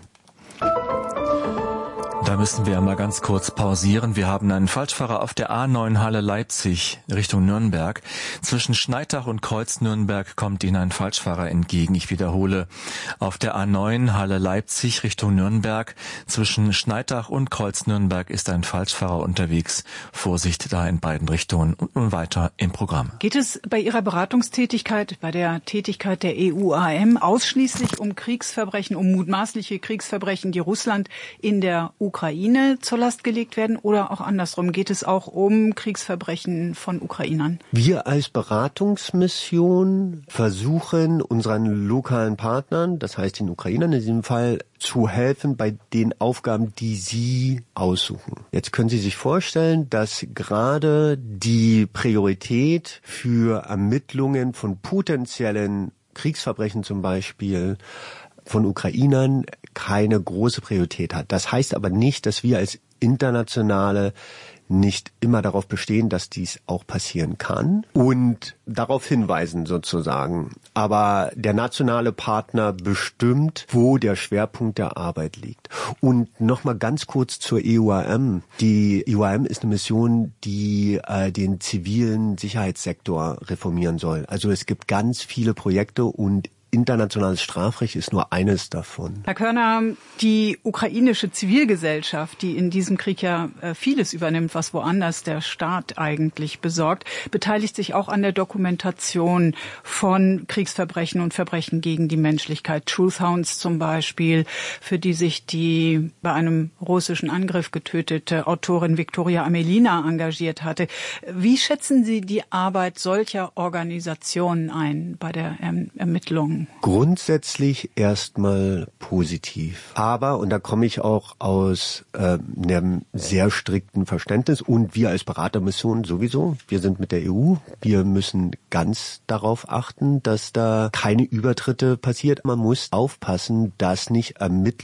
Da müssen wir mal ganz kurz pausieren. Wir haben einen Falschfahrer auf der A9 Halle Leipzig Richtung Nürnberg. Zwischen Schneidach und Kreuz Nürnberg kommt Ihnen ein Falschfahrer entgegen. Ich wiederhole, auf der A9 Halle Leipzig Richtung Nürnberg. Zwischen Schneidach und Kreuz Nürnberg ist ein Falschfahrer unterwegs. Vorsicht da in beiden Richtungen. Und nun weiter im Programm.
Geht es bei Ihrer Beratungstätigkeit, bei der Tätigkeit der EUAM ausschließlich um Kriegsverbrechen, um mutmaßliche Kriegsverbrechen, die Russland in der Ukraine zur Last gelegt werden, oder auch andersrum? Geht es auch um Kriegsverbrechen von Ukrainern?
Wir als Beratungsmission versuchen unseren lokalen Partnern, das heißt den Ukrainern in diesem Fall, zu helfen bei den Aufgaben, die sie aussuchen. Jetzt können Sie sich vorstellen, dass gerade die Priorität für Ermittlungen von potenziellen Kriegsverbrechen zum Beispiel von Ukrainern keine große Priorität hat. Das heißt aber nicht, dass wir als Internationale nicht immer darauf bestehen, dass dies auch passieren kann und darauf hinweisen sozusagen. Aber der nationale Partner bestimmt, wo der Schwerpunkt der Arbeit liegt. Und nochmal ganz kurz zur EUAM. Die EUAM ist eine Mission, die den zivilen Sicherheitssektor reformieren soll. Also es gibt ganz viele Projekte und internationales Strafrecht ist nur eines davon.
Herr Körner, die ukrainische Zivilgesellschaft, die in diesem Krieg ja vieles übernimmt, was woanders der Staat eigentlich besorgt, beteiligt sich auch an der Dokumentation von Kriegsverbrechen und Verbrechen gegen die Menschlichkeit. Truthhounds zum Beispiel, für die sich die bei einem russischen Angriff getötete Autorin Viktoria Amelina engagiert hatte. Wie schätzen Sie die Arbeit solcher Organisationen ein bei der Ermittlung?
Grundsätzlich erstmal positiv. Aber, und da komme ich auch aus einem sehr strikten Verständnis, und wir als Beratermission sowieso, wir sind mit der EU, wir müssen ganz darauf achten, dass da keine Übertritte passiert. Man muss aufpassen, dass nicht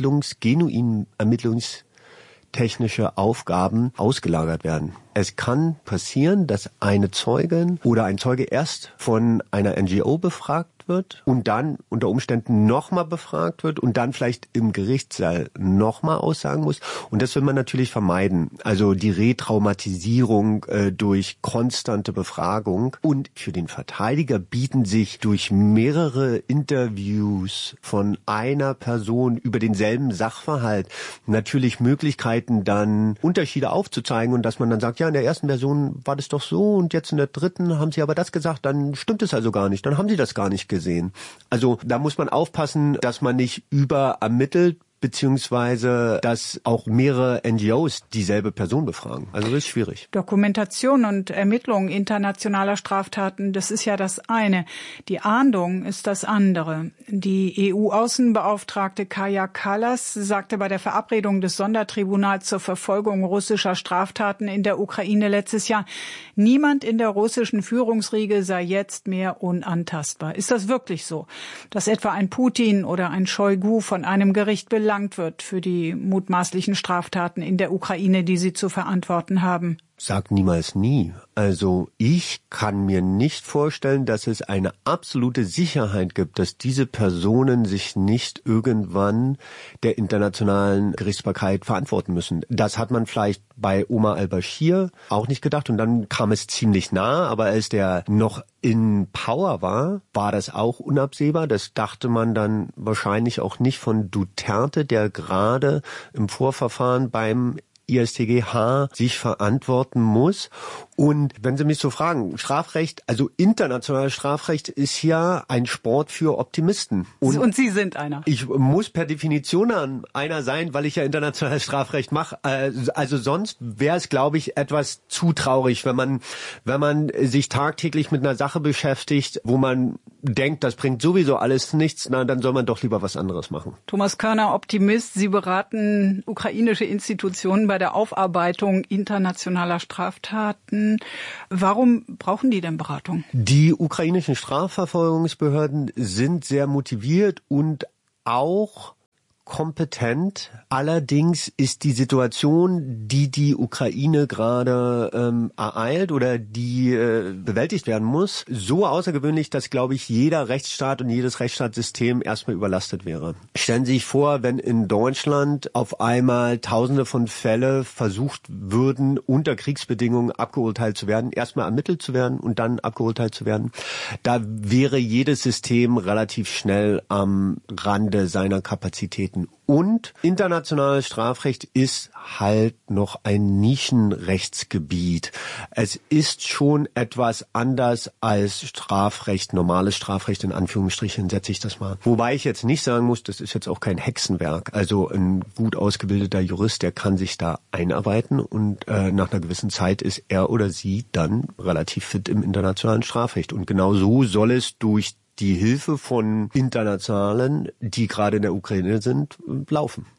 ermittlungstechnische Aufgaben ausgelagert werden. Es kann passieren, dass eine Zeugin oder ein Zeuge erst von einer NGO befragt wird und dann unter Umständen nochmal befragt wird und dann vielleicht im Gerichtssaal nochmal aussagen muss. Und das will man natürlich vermeiden. Also die Retraumatisierung durch konstante Befragung. Und für den Verteidiger bieten sich durch mehrere Interviews von einer Person über denselben Sachverhalt natürlich Möglichkeiten, dann Unterschiede aufzuzeigen und dass man dann sagt, ja, in der ersten Version war das doch so und jetzt in der dritten haben Sie aber das gesagt, dann stimmt es also gar nicht, dann haben Sie das gar nicht gesehen. Also da muss man aufpassen, dass man nicht überermittelt, beziehungsweise dass auch mehrere NGOs dieselbe Person befragen. Also das ist schwierig.
Dokumentation und Ermittlung internationaler Straftaten, das ist ja das eine. Die Ahndung ist das andere. Die EU-Außenbeauftragte Kaja Kallas sagte bei der Verabredung des Sondertribunals zur Verfolgung russischer Straftaten in der Ukraine letztes Jahr, niemand in der russischen Führungsriege sei jetzt mehr unantastbar. Ist das wirklich so, dass etwa ein Putin oder ein Shoigu von einem Gericht belangt wird für die mutmaßlichen Straftaten in der Ukraine, die sie zu verantworten haben?
Sag niemals nie. Also ich kann mir nicht vorstellen, dass es eine absolute Sicherheit gibt, dass diese Personen sich nicht irgendwann der internationalen Gerichtsbarkeit verantworten müssen. Das hat man vielleicht bei Omar al-Bashir auch nicht gedacht und dann kam es ziemlich nah, aber als der noch in Power war das auch unabsehbar. Das dachte man dann wahrscheinlich auch nicht von Duterte, der gerade im Vorverfahren beim ISTGH sich verantworten muss. Und wenn Sie mich so fragen, Strafrecht, also internationales Strafrecht ist ja ein Sport für Optimisten.
Und Sie sind einer.
Ich muss per Definition einer sein, weil ich ja internationales Strafrecht mache. Also sonst wäre es, glaube ich, etwas zu traurig, wenn man sich tagtäglich mit einer Sache beschäftigt, wo man denkt, das bringt sowieso alles nichts, na, dann soll man doch lieber was anderes machen.
Thomas Körner, Optimist, Sie beraten ukrainische Institutionen bei der Aufarbeitung internationaler Straftaten. Warum brauchen die denn Beratung?
Die ukrainischen Strafverfolgungsbehörden sind sehr motiviert und auch kompetent. Allerdings ist die Situation, die Ukraine gerade ereilt oder die bewältigt werden muss, so außergewöhnlich, dass, glaube ich, jeder Rechtsstaat und jedes Rechtsstaatssystem erstmal überlastet wäre. Stellen Sie sich vor, wenn in Deutschland auf einmal Tausende von Fälle versucht würden, unter Kriegsbedingungen abgeurteilt zu werden, erstmal ermittelt zu werden und dann abgeurteilt zu werden. Da wäre jedes System relativ schnell am Rande seiner Kapazitäten. Und internationales Strafrecht ist halt noch ein Nischenrechtsgebiet. Es ist schon etwas anders als Strafrecht, normales Strafrecht, in Anführungsstrichen setze ich das mal. Wobei ich jetzt nicht sagen muss, das ist jetzt auch kein Hexenwerk. Also ein gut ausgebildeter Jurist, der kann sich da einarbeiten und nach einer gewissen Zeit ist er oder sie dann relativ fit im internationalen Strafrecht. Und genau so soll es durch die Hilfe von Internationalen, die gerade in der Ukraine sind, laufen.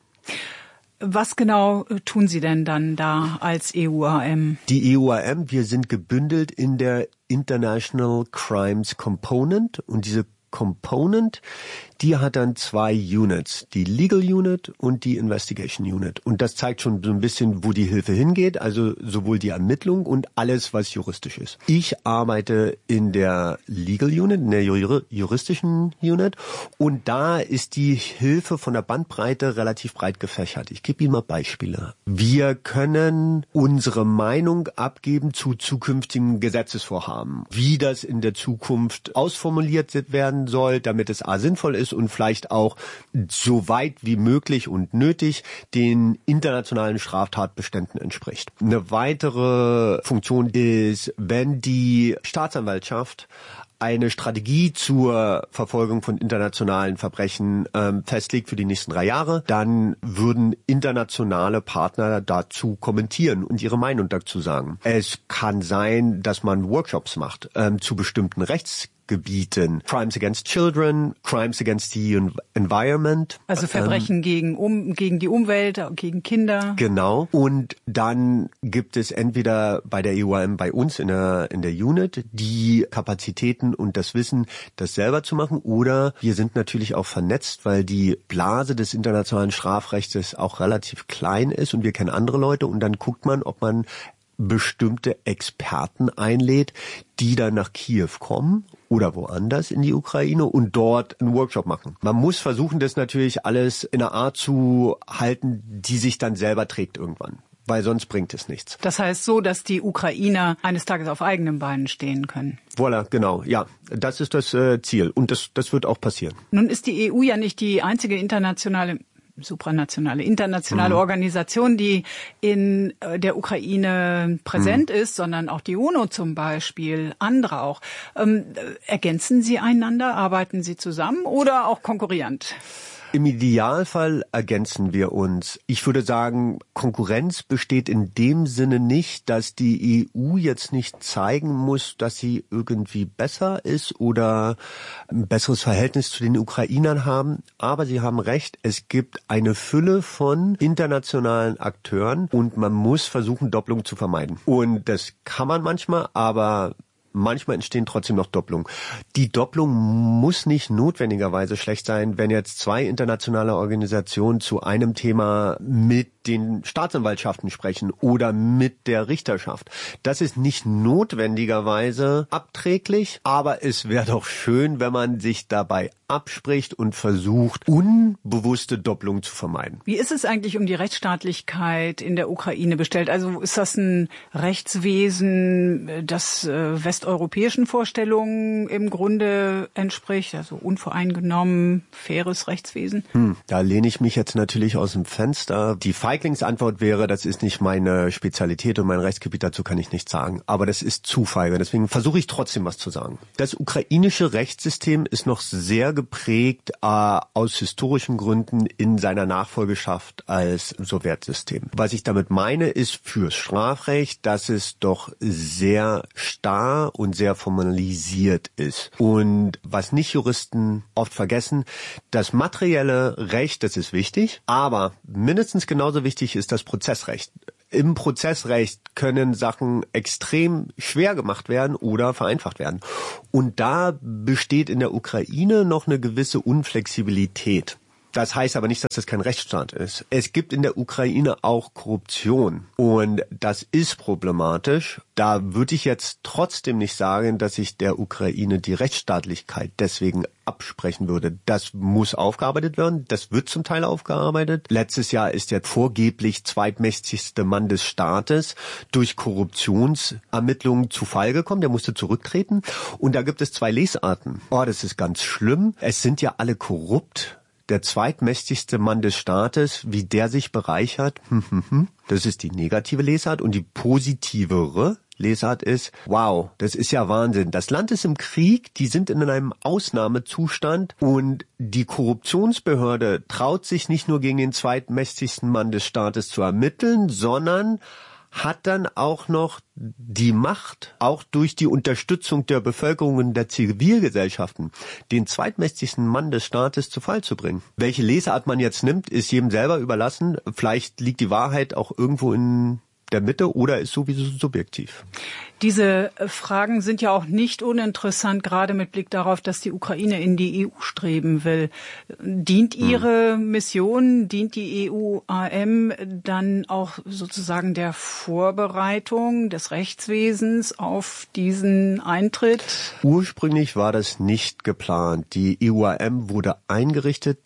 Was genau tun Sie denn dann da als EUAM?
Die EUAM, wir sind gebündelt in der International Crimes Component und diese Component, die hat dann 2 Units, die Legal Unit und die Investigation Unit. Und das zeigt schon so ein bisschen, wo die Hilfe hingeht, also sowohl die Ermittlung und alles, was juristisch ist. Ich arbeite in der Legal Unit, in der juristischen Unit und da ist die Hilfe von der Bandbreite relativ breit gefächert. Ich gebe Ihnen mal Beispiele. Wir können unsere Meinung abgeben zu zukünftigen Gesetzesvorhaben, wie das in der Zukunft ausformuliert werden soll, damit es sinnvoll ist und vielleicht auch so weit wie möglich und nötig den internationalen Straftatbeständen entspricht. Eine weitere Funktion ist, wenn die Staatsanwaltschaft eine Strategie zur Verfolgung von internationalen Verbrechen festlegt für die nächsten 3 Jahre, dann würden internationale Partner dazu kommentieren und ihre Meinung dazu sagen. Es kann sein, dass man Workshops macht zu bestimmten Rechtsgebieten. Crimes against Children, Crimes against the Environment.
Also Verbrechen gegen die Umwelt, gegen Kinder.
Genau. Und dann gibt es entweder bei der EUAM bei uns in der Unit die Kapazitäten und das Wissen, das selber zu machen. Oder wir sind natürlich auch vernetzt, weil die Blase des internationalen Strafrechts auch relativ klein ist und wir kennen andere Leute und dann guckt man, ob man bestimmte Experten einlädt, die dann nach Kiew kommen oder woanders in die Ukraine und dort einen Workshop machen. Man muss versuchen, das natürlich alles in einer Art zu halten, die sich dann selber trägt irgendwann, weil sonst bringt es nichts.
Das heißt so, dass die Ukrainer eines Tages auf eigenen Beinen stehen können.
Voilà, genau, ja, das ist das Ziel und das wird auch passieren.
Nun ist die EU ja nicht die einzige internationale Organisation, die in der Ukraine präsent ist, sondern auch die UNO zum Beispiel, andere auch. Ergänzen Sie einander, arbeiten Sie zusammen oder auch konkurrierend?
Im Idealfall ergänzen wir uns. Ich würde sagen, Konkurrenz besteht in dem Sinne nicht, dass die EU jetzt nicht zeigen muss, dass sie irgendwie besser ist oder ein besseres Verhältnis zu den Ukrainern haben. Aber Sie haben recht, es gibt eine Fülle von internationalen Akteuren und man muss versuchen, Doppelung zu vermeiden. Und das kann man manchmal, aber manchmal entstehen trotzdem noch Doppelungen. Die Doppelung muss nicht notwendigerweise schlecht sein, wenn jetzt 2 internationale Organisationen zu einem Thema mit den Staatsanwaltschaften sprechen oder mit der Richterschaft. Das ist nicht notwendigerweise abträglich, aber es wäre doch schön, wenn man sich dabei abspricht und versucht, unbewusste Doppelungen zu vermeiden.
Wie ist es eigentlich um die Rechtsstaatlichkeit in der Ukraine bestellt? Also ist das ein Rechtswesen, das westeuropäischen Vorstellungen im Grunde entspricht? Also unvoreingenommen, faires Rechtswesen?
Da lehne ich mich jetzt natürlich aus dem Fenster. Die Feiglingsantwort wäre, das ist nicht meine Spezialität und mein Rechtsgebiet, dazu kann ich nichts sagen. Aber das ist zu feige, deswegen versuche ich trotzdem was zu sagen. Das ukrainische Rechtssystem ist noch sehr geprägt aus historischen Gründen in seiner Nachfolgeschaft als Sowjetsystem. Was ich damit meine, ist fürs Strafrecht, dass es doch sehr starr und sehr formalisiert ist. Und was nicht Juristen oft vergessen, das materielle Recht, das ist wichtig, aber mindestens genauso wichtig ist das Prozessrecht. Im Prozessrecht können Sachen extrem schwer gemacht werden oder vereinfacht werden. Und da besteht in der Ukraine noch eine gewisse Unflexibilität. Das heißt aber nicht, dass das kein Rechtsstaat ist. Es gibt in der Ukraine auch Korruption und das ist problematisch. Da würde ich jetzt trotzdem nicht sagen, dass ich der Ukraine die Rechtsstaatlichkeit deswegen absprechen würde. Das muss aufgearbeitet werden. Das wird zum Teil aufgearbeitet. Letztes Jahr ist der vorgeblich zweitmächtigste Mann des Staates durch Korruptionsermittlungen zu Fall gekommen. Der musste zurücktreten. Und da gibt es 2 Lesarten. Oh, das ist ganz schlimm. Es sind ja alle korrupt. Der zweitmächtigste Mann des Staates, wie der sich bereichert, das ist die negative Lesart. Und die positivere Lesart ist, wow, das ist ja Wahnsinn. Das Land ist im Krieg, die sind in einem Ausnahmezustand und die Korruptionsbehörde traut sich nicht nur gegen den zweitmächtigsten Mann des Staates zu ermitteln, sondern hat dann auch noch die Macht, auch durch die Unterstützung der Bevölkerung und der Zivilgesellschaften, den zweitmächtigsten Mann des Staates zu Fall zu bringen. Welche Lesart man jetzt nimmt, ist jedem selber überlassen. Vielleicht liegt die Wahrheit auch irgendwo in der Mitte oder ist sowieso subjektiv.
Diese Fragen sind ja auch nicht uninteressant, gerade mit Blick darauf, dass die Ukraine in die EU streben will. Dient Ihre Mission, dient die EUAM dann auch sozusagen der Vorbereitung des Rechtswesens auf diesen Eintritt?
Ursprünglich war das nicht geplant. Die EUAM wurde eingerichtet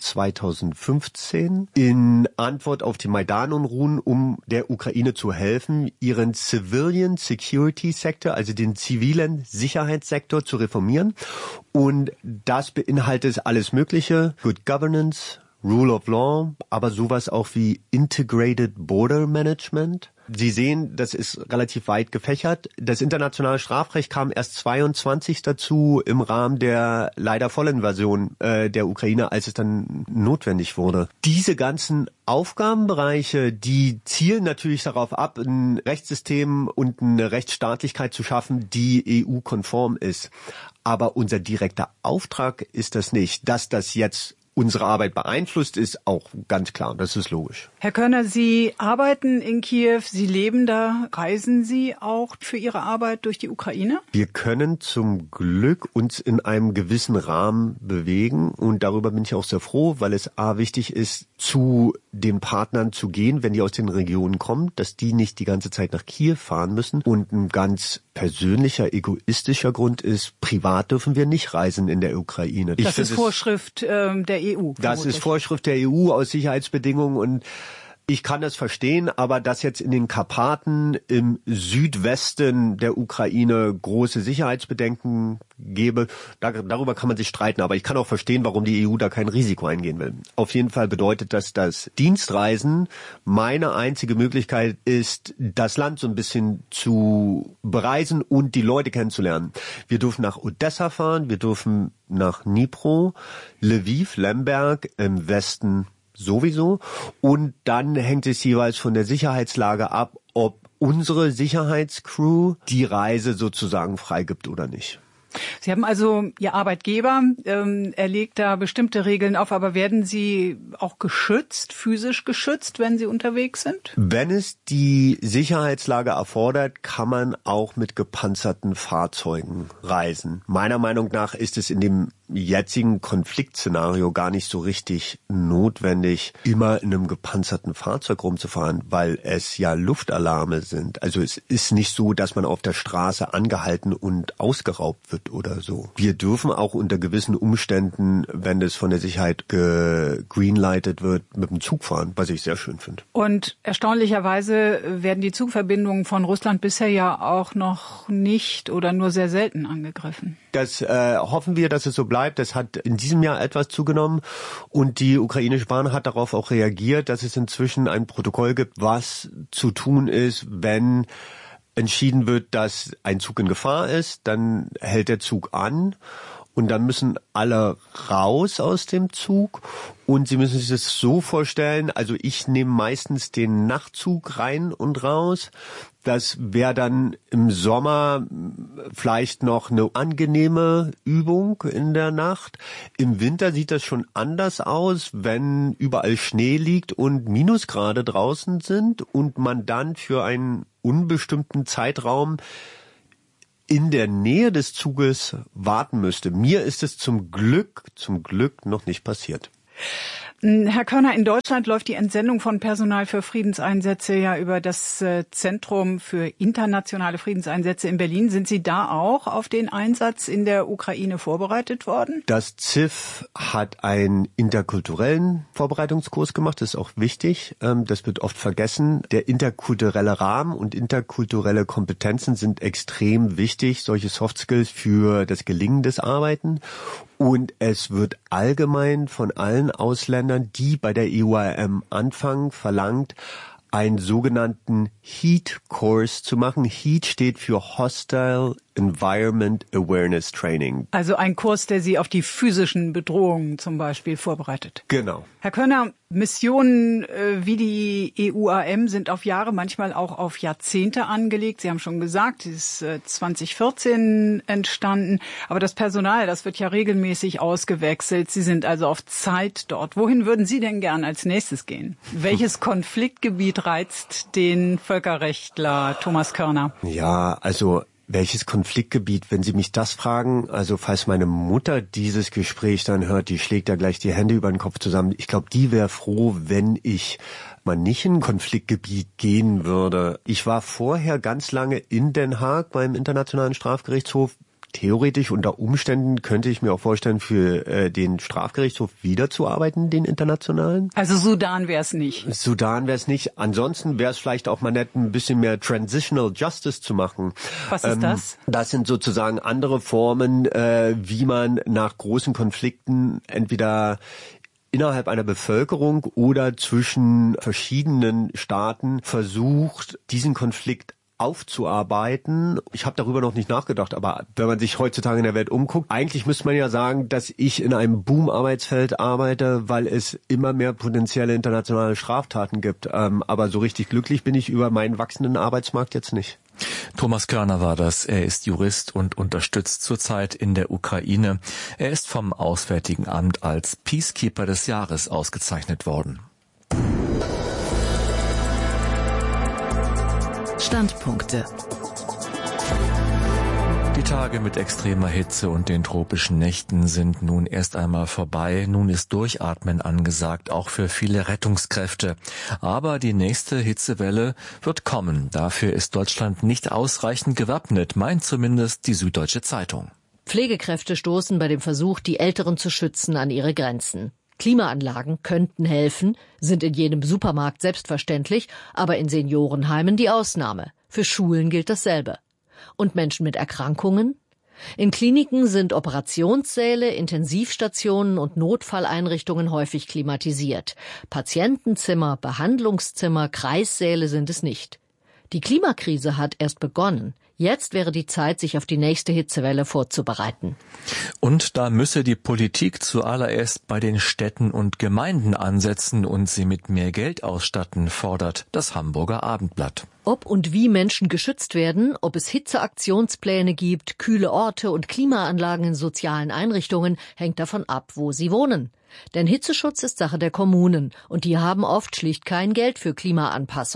2015 in Antwort auf die Maidan-Unruhen, um der Ukraine zu helfen, ihren Civilian Security Sektor, also den zivilen Sicherheitssektor zu reformieren. Und das beinhaltet alles Mögliche. Good Governance, Rule of Law, aber sowas auch wie Integrated Border Management. Sie sehen, das ist relativ weit gefächert. Das internationale Strafrecht kam erst 22 dazu im Rahmen der leider Vollinvasion der Ukraine, als es dann notwendig wurde. Diese ganzen Aufgabenbereiche, die zielen natürlich darauf ab, ein Rechtssystem und eine Rechtsstaatlichkeit zu schaffen, die EU-konform ist. Aber unser direkter Auftrag ist das nicht. Dass das jetzt unsere Arbeit beeinflusst, ist auch ganz klar. Das ist logisch.
Herr Körner, Sie arbeiten in Kiew, Sie leben da. Reisen Sie auch für Ihre Arbeit durch die Ukraine?
Wir können zum Glück uns in einem gewissen Rahmen bewegen und darüber bin ich auch sehr froh, weil es wichtig ist, zu den Partnern zu gehen, wenn die aus den Regionen kommen, dass die nicht die ganze Zeit nach Kiew fahren müssen. Und ein ganz persönlicher, egoistischer Grund ist, privat dürfen wir nicht reisen in der Ukraine.
Das ist Vorschrift der EU.
Das ist Vorschrift der EU aus Sicherheitsbedingungen und ich kann das verstehen, aber dass jetzt in den Karpaten im Südwesten der Ukraine große Sicherheitsbedenken gäbe, darüber kann man sich streiten. Aber ich kann auch verstehen, warum die EU da kein Risiko eingehen will. Auf jeden Fall bedeutet das, dass Dienstreisen meine einzige Möglichkeit ist, das Land so ein bisschen zu bereisen und die Leute kennenzulernen. Wir dürfen nach Odessa fahren, wir dürfen nach Dnipro, Lviv, Lemberg im Westen sowieso. Und dann hängt es jeweils von der Sicherheitslage ab, ob unsere Sicherheitscrew die Reise sozusagen freigibt oder nicht.
Sie haben also Ihr Arbeitgeber, er legt da bestimmte Regeln auf, aber werden Sie auch geschützt, physisch geschützt, wenn Sie unterwegs sind?
Wenn es die Sicherheitslage erfordert, kann man auch mit gepanzerten Fahrzeugen reisen. Meiner Meinung nach ist es in dem jetzigen Konfliktszenario gar nicht so richtig notwendig, immer in einem gepanzerten Fahrzeug rumzufahren, weil es ja Luftalarme sind. Also es ist nicht so, dass man auf der Straße angehalten und ausgeraubt wird oder so. Wir dürfen auch unter gewissen Umständen, wenn es von der Sicherheit gegreenlightet wird, mit dem Zug fahren, was ich sehr schön finde.
Und erstaunlicherweise werden die Zugverbindungen von Russland bisher ja auch noch nicht oder nur sehr selten angegriffen.
Das hoffen wir, dass es so bleibt. Das hat in diesem Jahr etwas zugenommen und die ukrainische Bahn hat darauf auch reagiert, dass es inzwischen ein Protokoll gibt, was zu tun ist, wenn entschieden wird, dass ein Zug in Gefahr ist, dann hält der Zug an. Und dann müssen alle raus aus dem Zug und Sie müssen sich das so vorstellen, also ich nehme meistens den Nachtzug rein und raus. Das wäre dann im Sommer vielleicht noch eine angenehme Übung in der Nacht. Im Winter sieht das schon anders aus, wenn überall Schnee liegt und Minusgrade draußen sind und man dann für einen unbestimmten Zeitraum in der Nähe des Zuges warten müsste. Mir ist es zum Glück noch nicht passiert.
Herr Körner, in Deutschland läuft die Entsendung von Personal für Friedenseinsätze ja über das Zentrum für internationale Friedenseinsätze in Berlin. Sind Sie da auch auf den Einsatz in der Ukraine vorbereitet worden?
Das ZIF hat einen interkulturellen Vorbereitungskurs gemacht. Das ist auch wichtig. Das wird oft vergessen. Der interkulturelle Rahmen und interkulturelle Kompetenzen sind extrem wichtig. Solche Soft Skills für das Gelingen des Arbeiten. Und es wird allgemein von allen Ausländern, die bei der EUIM anfangen, verlangt, einen sogenannten HEAT-Kurs zu machen. HEAT steht für Hostile Environment Awareness Training.
Also ein Kurs, der Sie auf die physischen Bedrohungen zum Beispiel vorbereitet.
Genau.
Herr Körner, Missionen wie die EUAM sind auf Jahre, manchmal auch auf Jahrzehnte angelegt. Sie haben schon gesagt, sie ist 2014 entstanden. Aber das Personal, das wird ja regelmäßig ausgewechselt. Sie sind also auf Zeit dort. Wohin würden Sie denn gern als nächstes gehen? Welches Konfliktgebiet reizt den Völkerrechtler Thomas Körner?
Ja, also welches Konfliktgebiet, wenn Sie mich das fragen, also falls meine Mutter dieses Gespräch dann hört, die schlägt da gleich die Hände über den Kopf zusammen. Ich glaube, die wäre froh, wenn ich mal nicht in ein Konfliktgebiet gehen würde. Ich war vorher ganz lange in Den Haag beim Internationalen Strafgerichtshof. Theoretisch unter Umständen könnte ich mir auch vorstellen, für den Strafgerichtshof wiederzuarbeiten, den internationalen.
Also Sudan wäre es nicht.
Sudan wäre es nicht. Ansonsten wäre es vielleicht auch mal nett, ein bisschen mehr Transitional Justice zu machen.
Was ist das?
Das sind sozusagen andere Formen, wie man nach großen Konflikten entweder innerhalb einer Bevölkerung oder zwischen verschiedenen Staaten versucht, diesen Konflikt aufzuarbeiten. Ich habe darüber noch nicht nachgedacht, aber wenn man sich heutzutage in der Welt umguckt, eigentlich müsste man ja sagen, dass ich in einem Boom-Arbeitsfeld arbeite, weil es immer mehr potenzielle internationale Straftaten gibt. Aber so richtig glücklich bin ich über meinen wachsenden Arbeitsmarkt jetzt nicht.
Thomas Körner war das. Er ist Jurist und unterstützt zurzeit in der Ukraine. Er ist vom Auswärtigen Amt als Peacekeeper des Jahres ausgezeichnet worden.
Standpunkte.
Die Tage mit extremer Hitze und den tropischen Nächten sind nun erst einmal vorbei. Nun ist Durchatmen angesagt, auch für viele Rettungskräfte. Aber die nächste Hitzewelle wird kommen. Dafür ist Deutschland nicht ausreichend gewappnet, meint zumindest die Süddeutsche Zeitung.
Pflegekräfte stoßen bei dem Versuch, die Älteren zu schützen, an ihre Grenzen. Klimaanlagen könnten helfen, sind in jedem Supermarkt selbstverständlich, aber in Seniorenheimen die Ausnahme. Für Schulen gilt dasselbe. Und Menschen mit Erkrankungen? In Kliniken sind Operationssäle, Intensivstationen und Notfalleinrichtungen häufig klimatisiert. Patientenzimmer, Behandlungszimmer, Kreissäle sind es nicht. Die Klimakrise hat erst begonnen. Jetzt wäre die Zeit, sich auf die nächste Hitzewelle vorzubereiten.
Und da müsse die Politik zuallererst bei den Städten und Gemeinden ansetzen und sie mit mehr Geld ausstatten, fordert das Hamburger Abendblatt.
Ob und wie Menschen geschützt werden, ob es Hitzeaktionspläne gibt, kühle Orte und Klimaanlagen in sozialen Einrichtungen, hängt davon ab, wo sie wohnen. Denn Hitzeschutz ist Sache der Kommunen und die haben oft schlicht kein Geld für Klimaanpassung.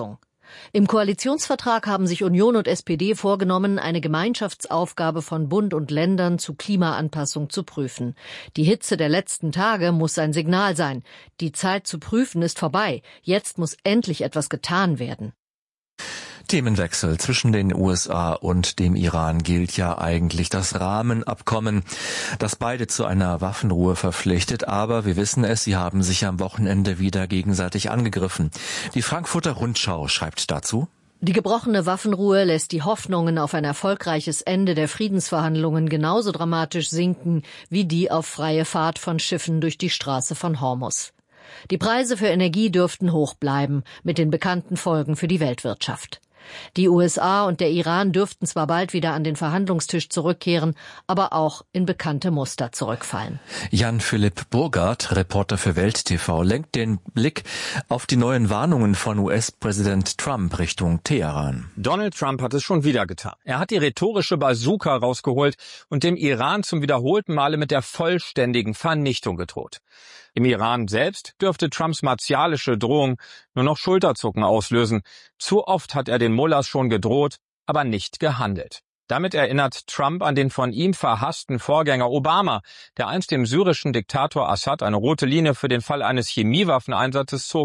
Im Koalitionsvertrag haben sich Union und SPD vorgenommen, eine Gemeinschaftsaufgabe von Bund und Ländern zu Klimaanpassung zu prüfen. Die Hitze der letzten Tage muss ein Signal sein. Die Zeit zu prüfen ist vorbei. Jetzt muss endlich etwas getan werden.
Themenwechsel. Zwischen den USA und dem Iran gilt ja eigentlich das Rahmenabkommen, das beide zu einer Waffenruhe verpflichtet. Aber wir wissen es, sie haben sich am Wochenende wieder gegenseitig angegriffen. Die Frankfurter Rundschau schreibt dazu:
Die gebrochene Waffenruhe lässt die Hoffnungen auf ein erfolgreiches Ende der Friedensverhandlungen genauso dramatisch sinken wie die auf freie Fahrt von Schiffen durch die Straße von Hormuz. Die Preise für Energie dürften hoch bleiben, mit den bekannten Folgen für die Weltwirtschaft. Die USA und der Iran dürften zwar bald wieder an den Verhandlungstisch zurückkehren, aber auch in bekannte Muster zurückfallen.
Jan-Philipp Burgard, Reporter für Welt TV, lenkt den Blick auf die neuen Warnungen von US-Präsident Trump Richtung Teheran.
Donald Trump hat es schon wieder getan. Er hat die rhetorische Bazooka rausgeholt und dem Iran zum wiederholten Male mit der vollständigen Vernichtung gedroht. Im Iran selbst dürfte Trumps martialische Drohung nur noch Schulterzucken auslösen. Zu oft hat er den Mullahs schon gedroht, aber nicht gehandelt. Damit erinnert Trump an den von ihm verhassten Vorgänger Obama, der einst dem syrischen Diktator Assad eine rote Linie für den Fall eines Chemiewaffeneinsatzes zog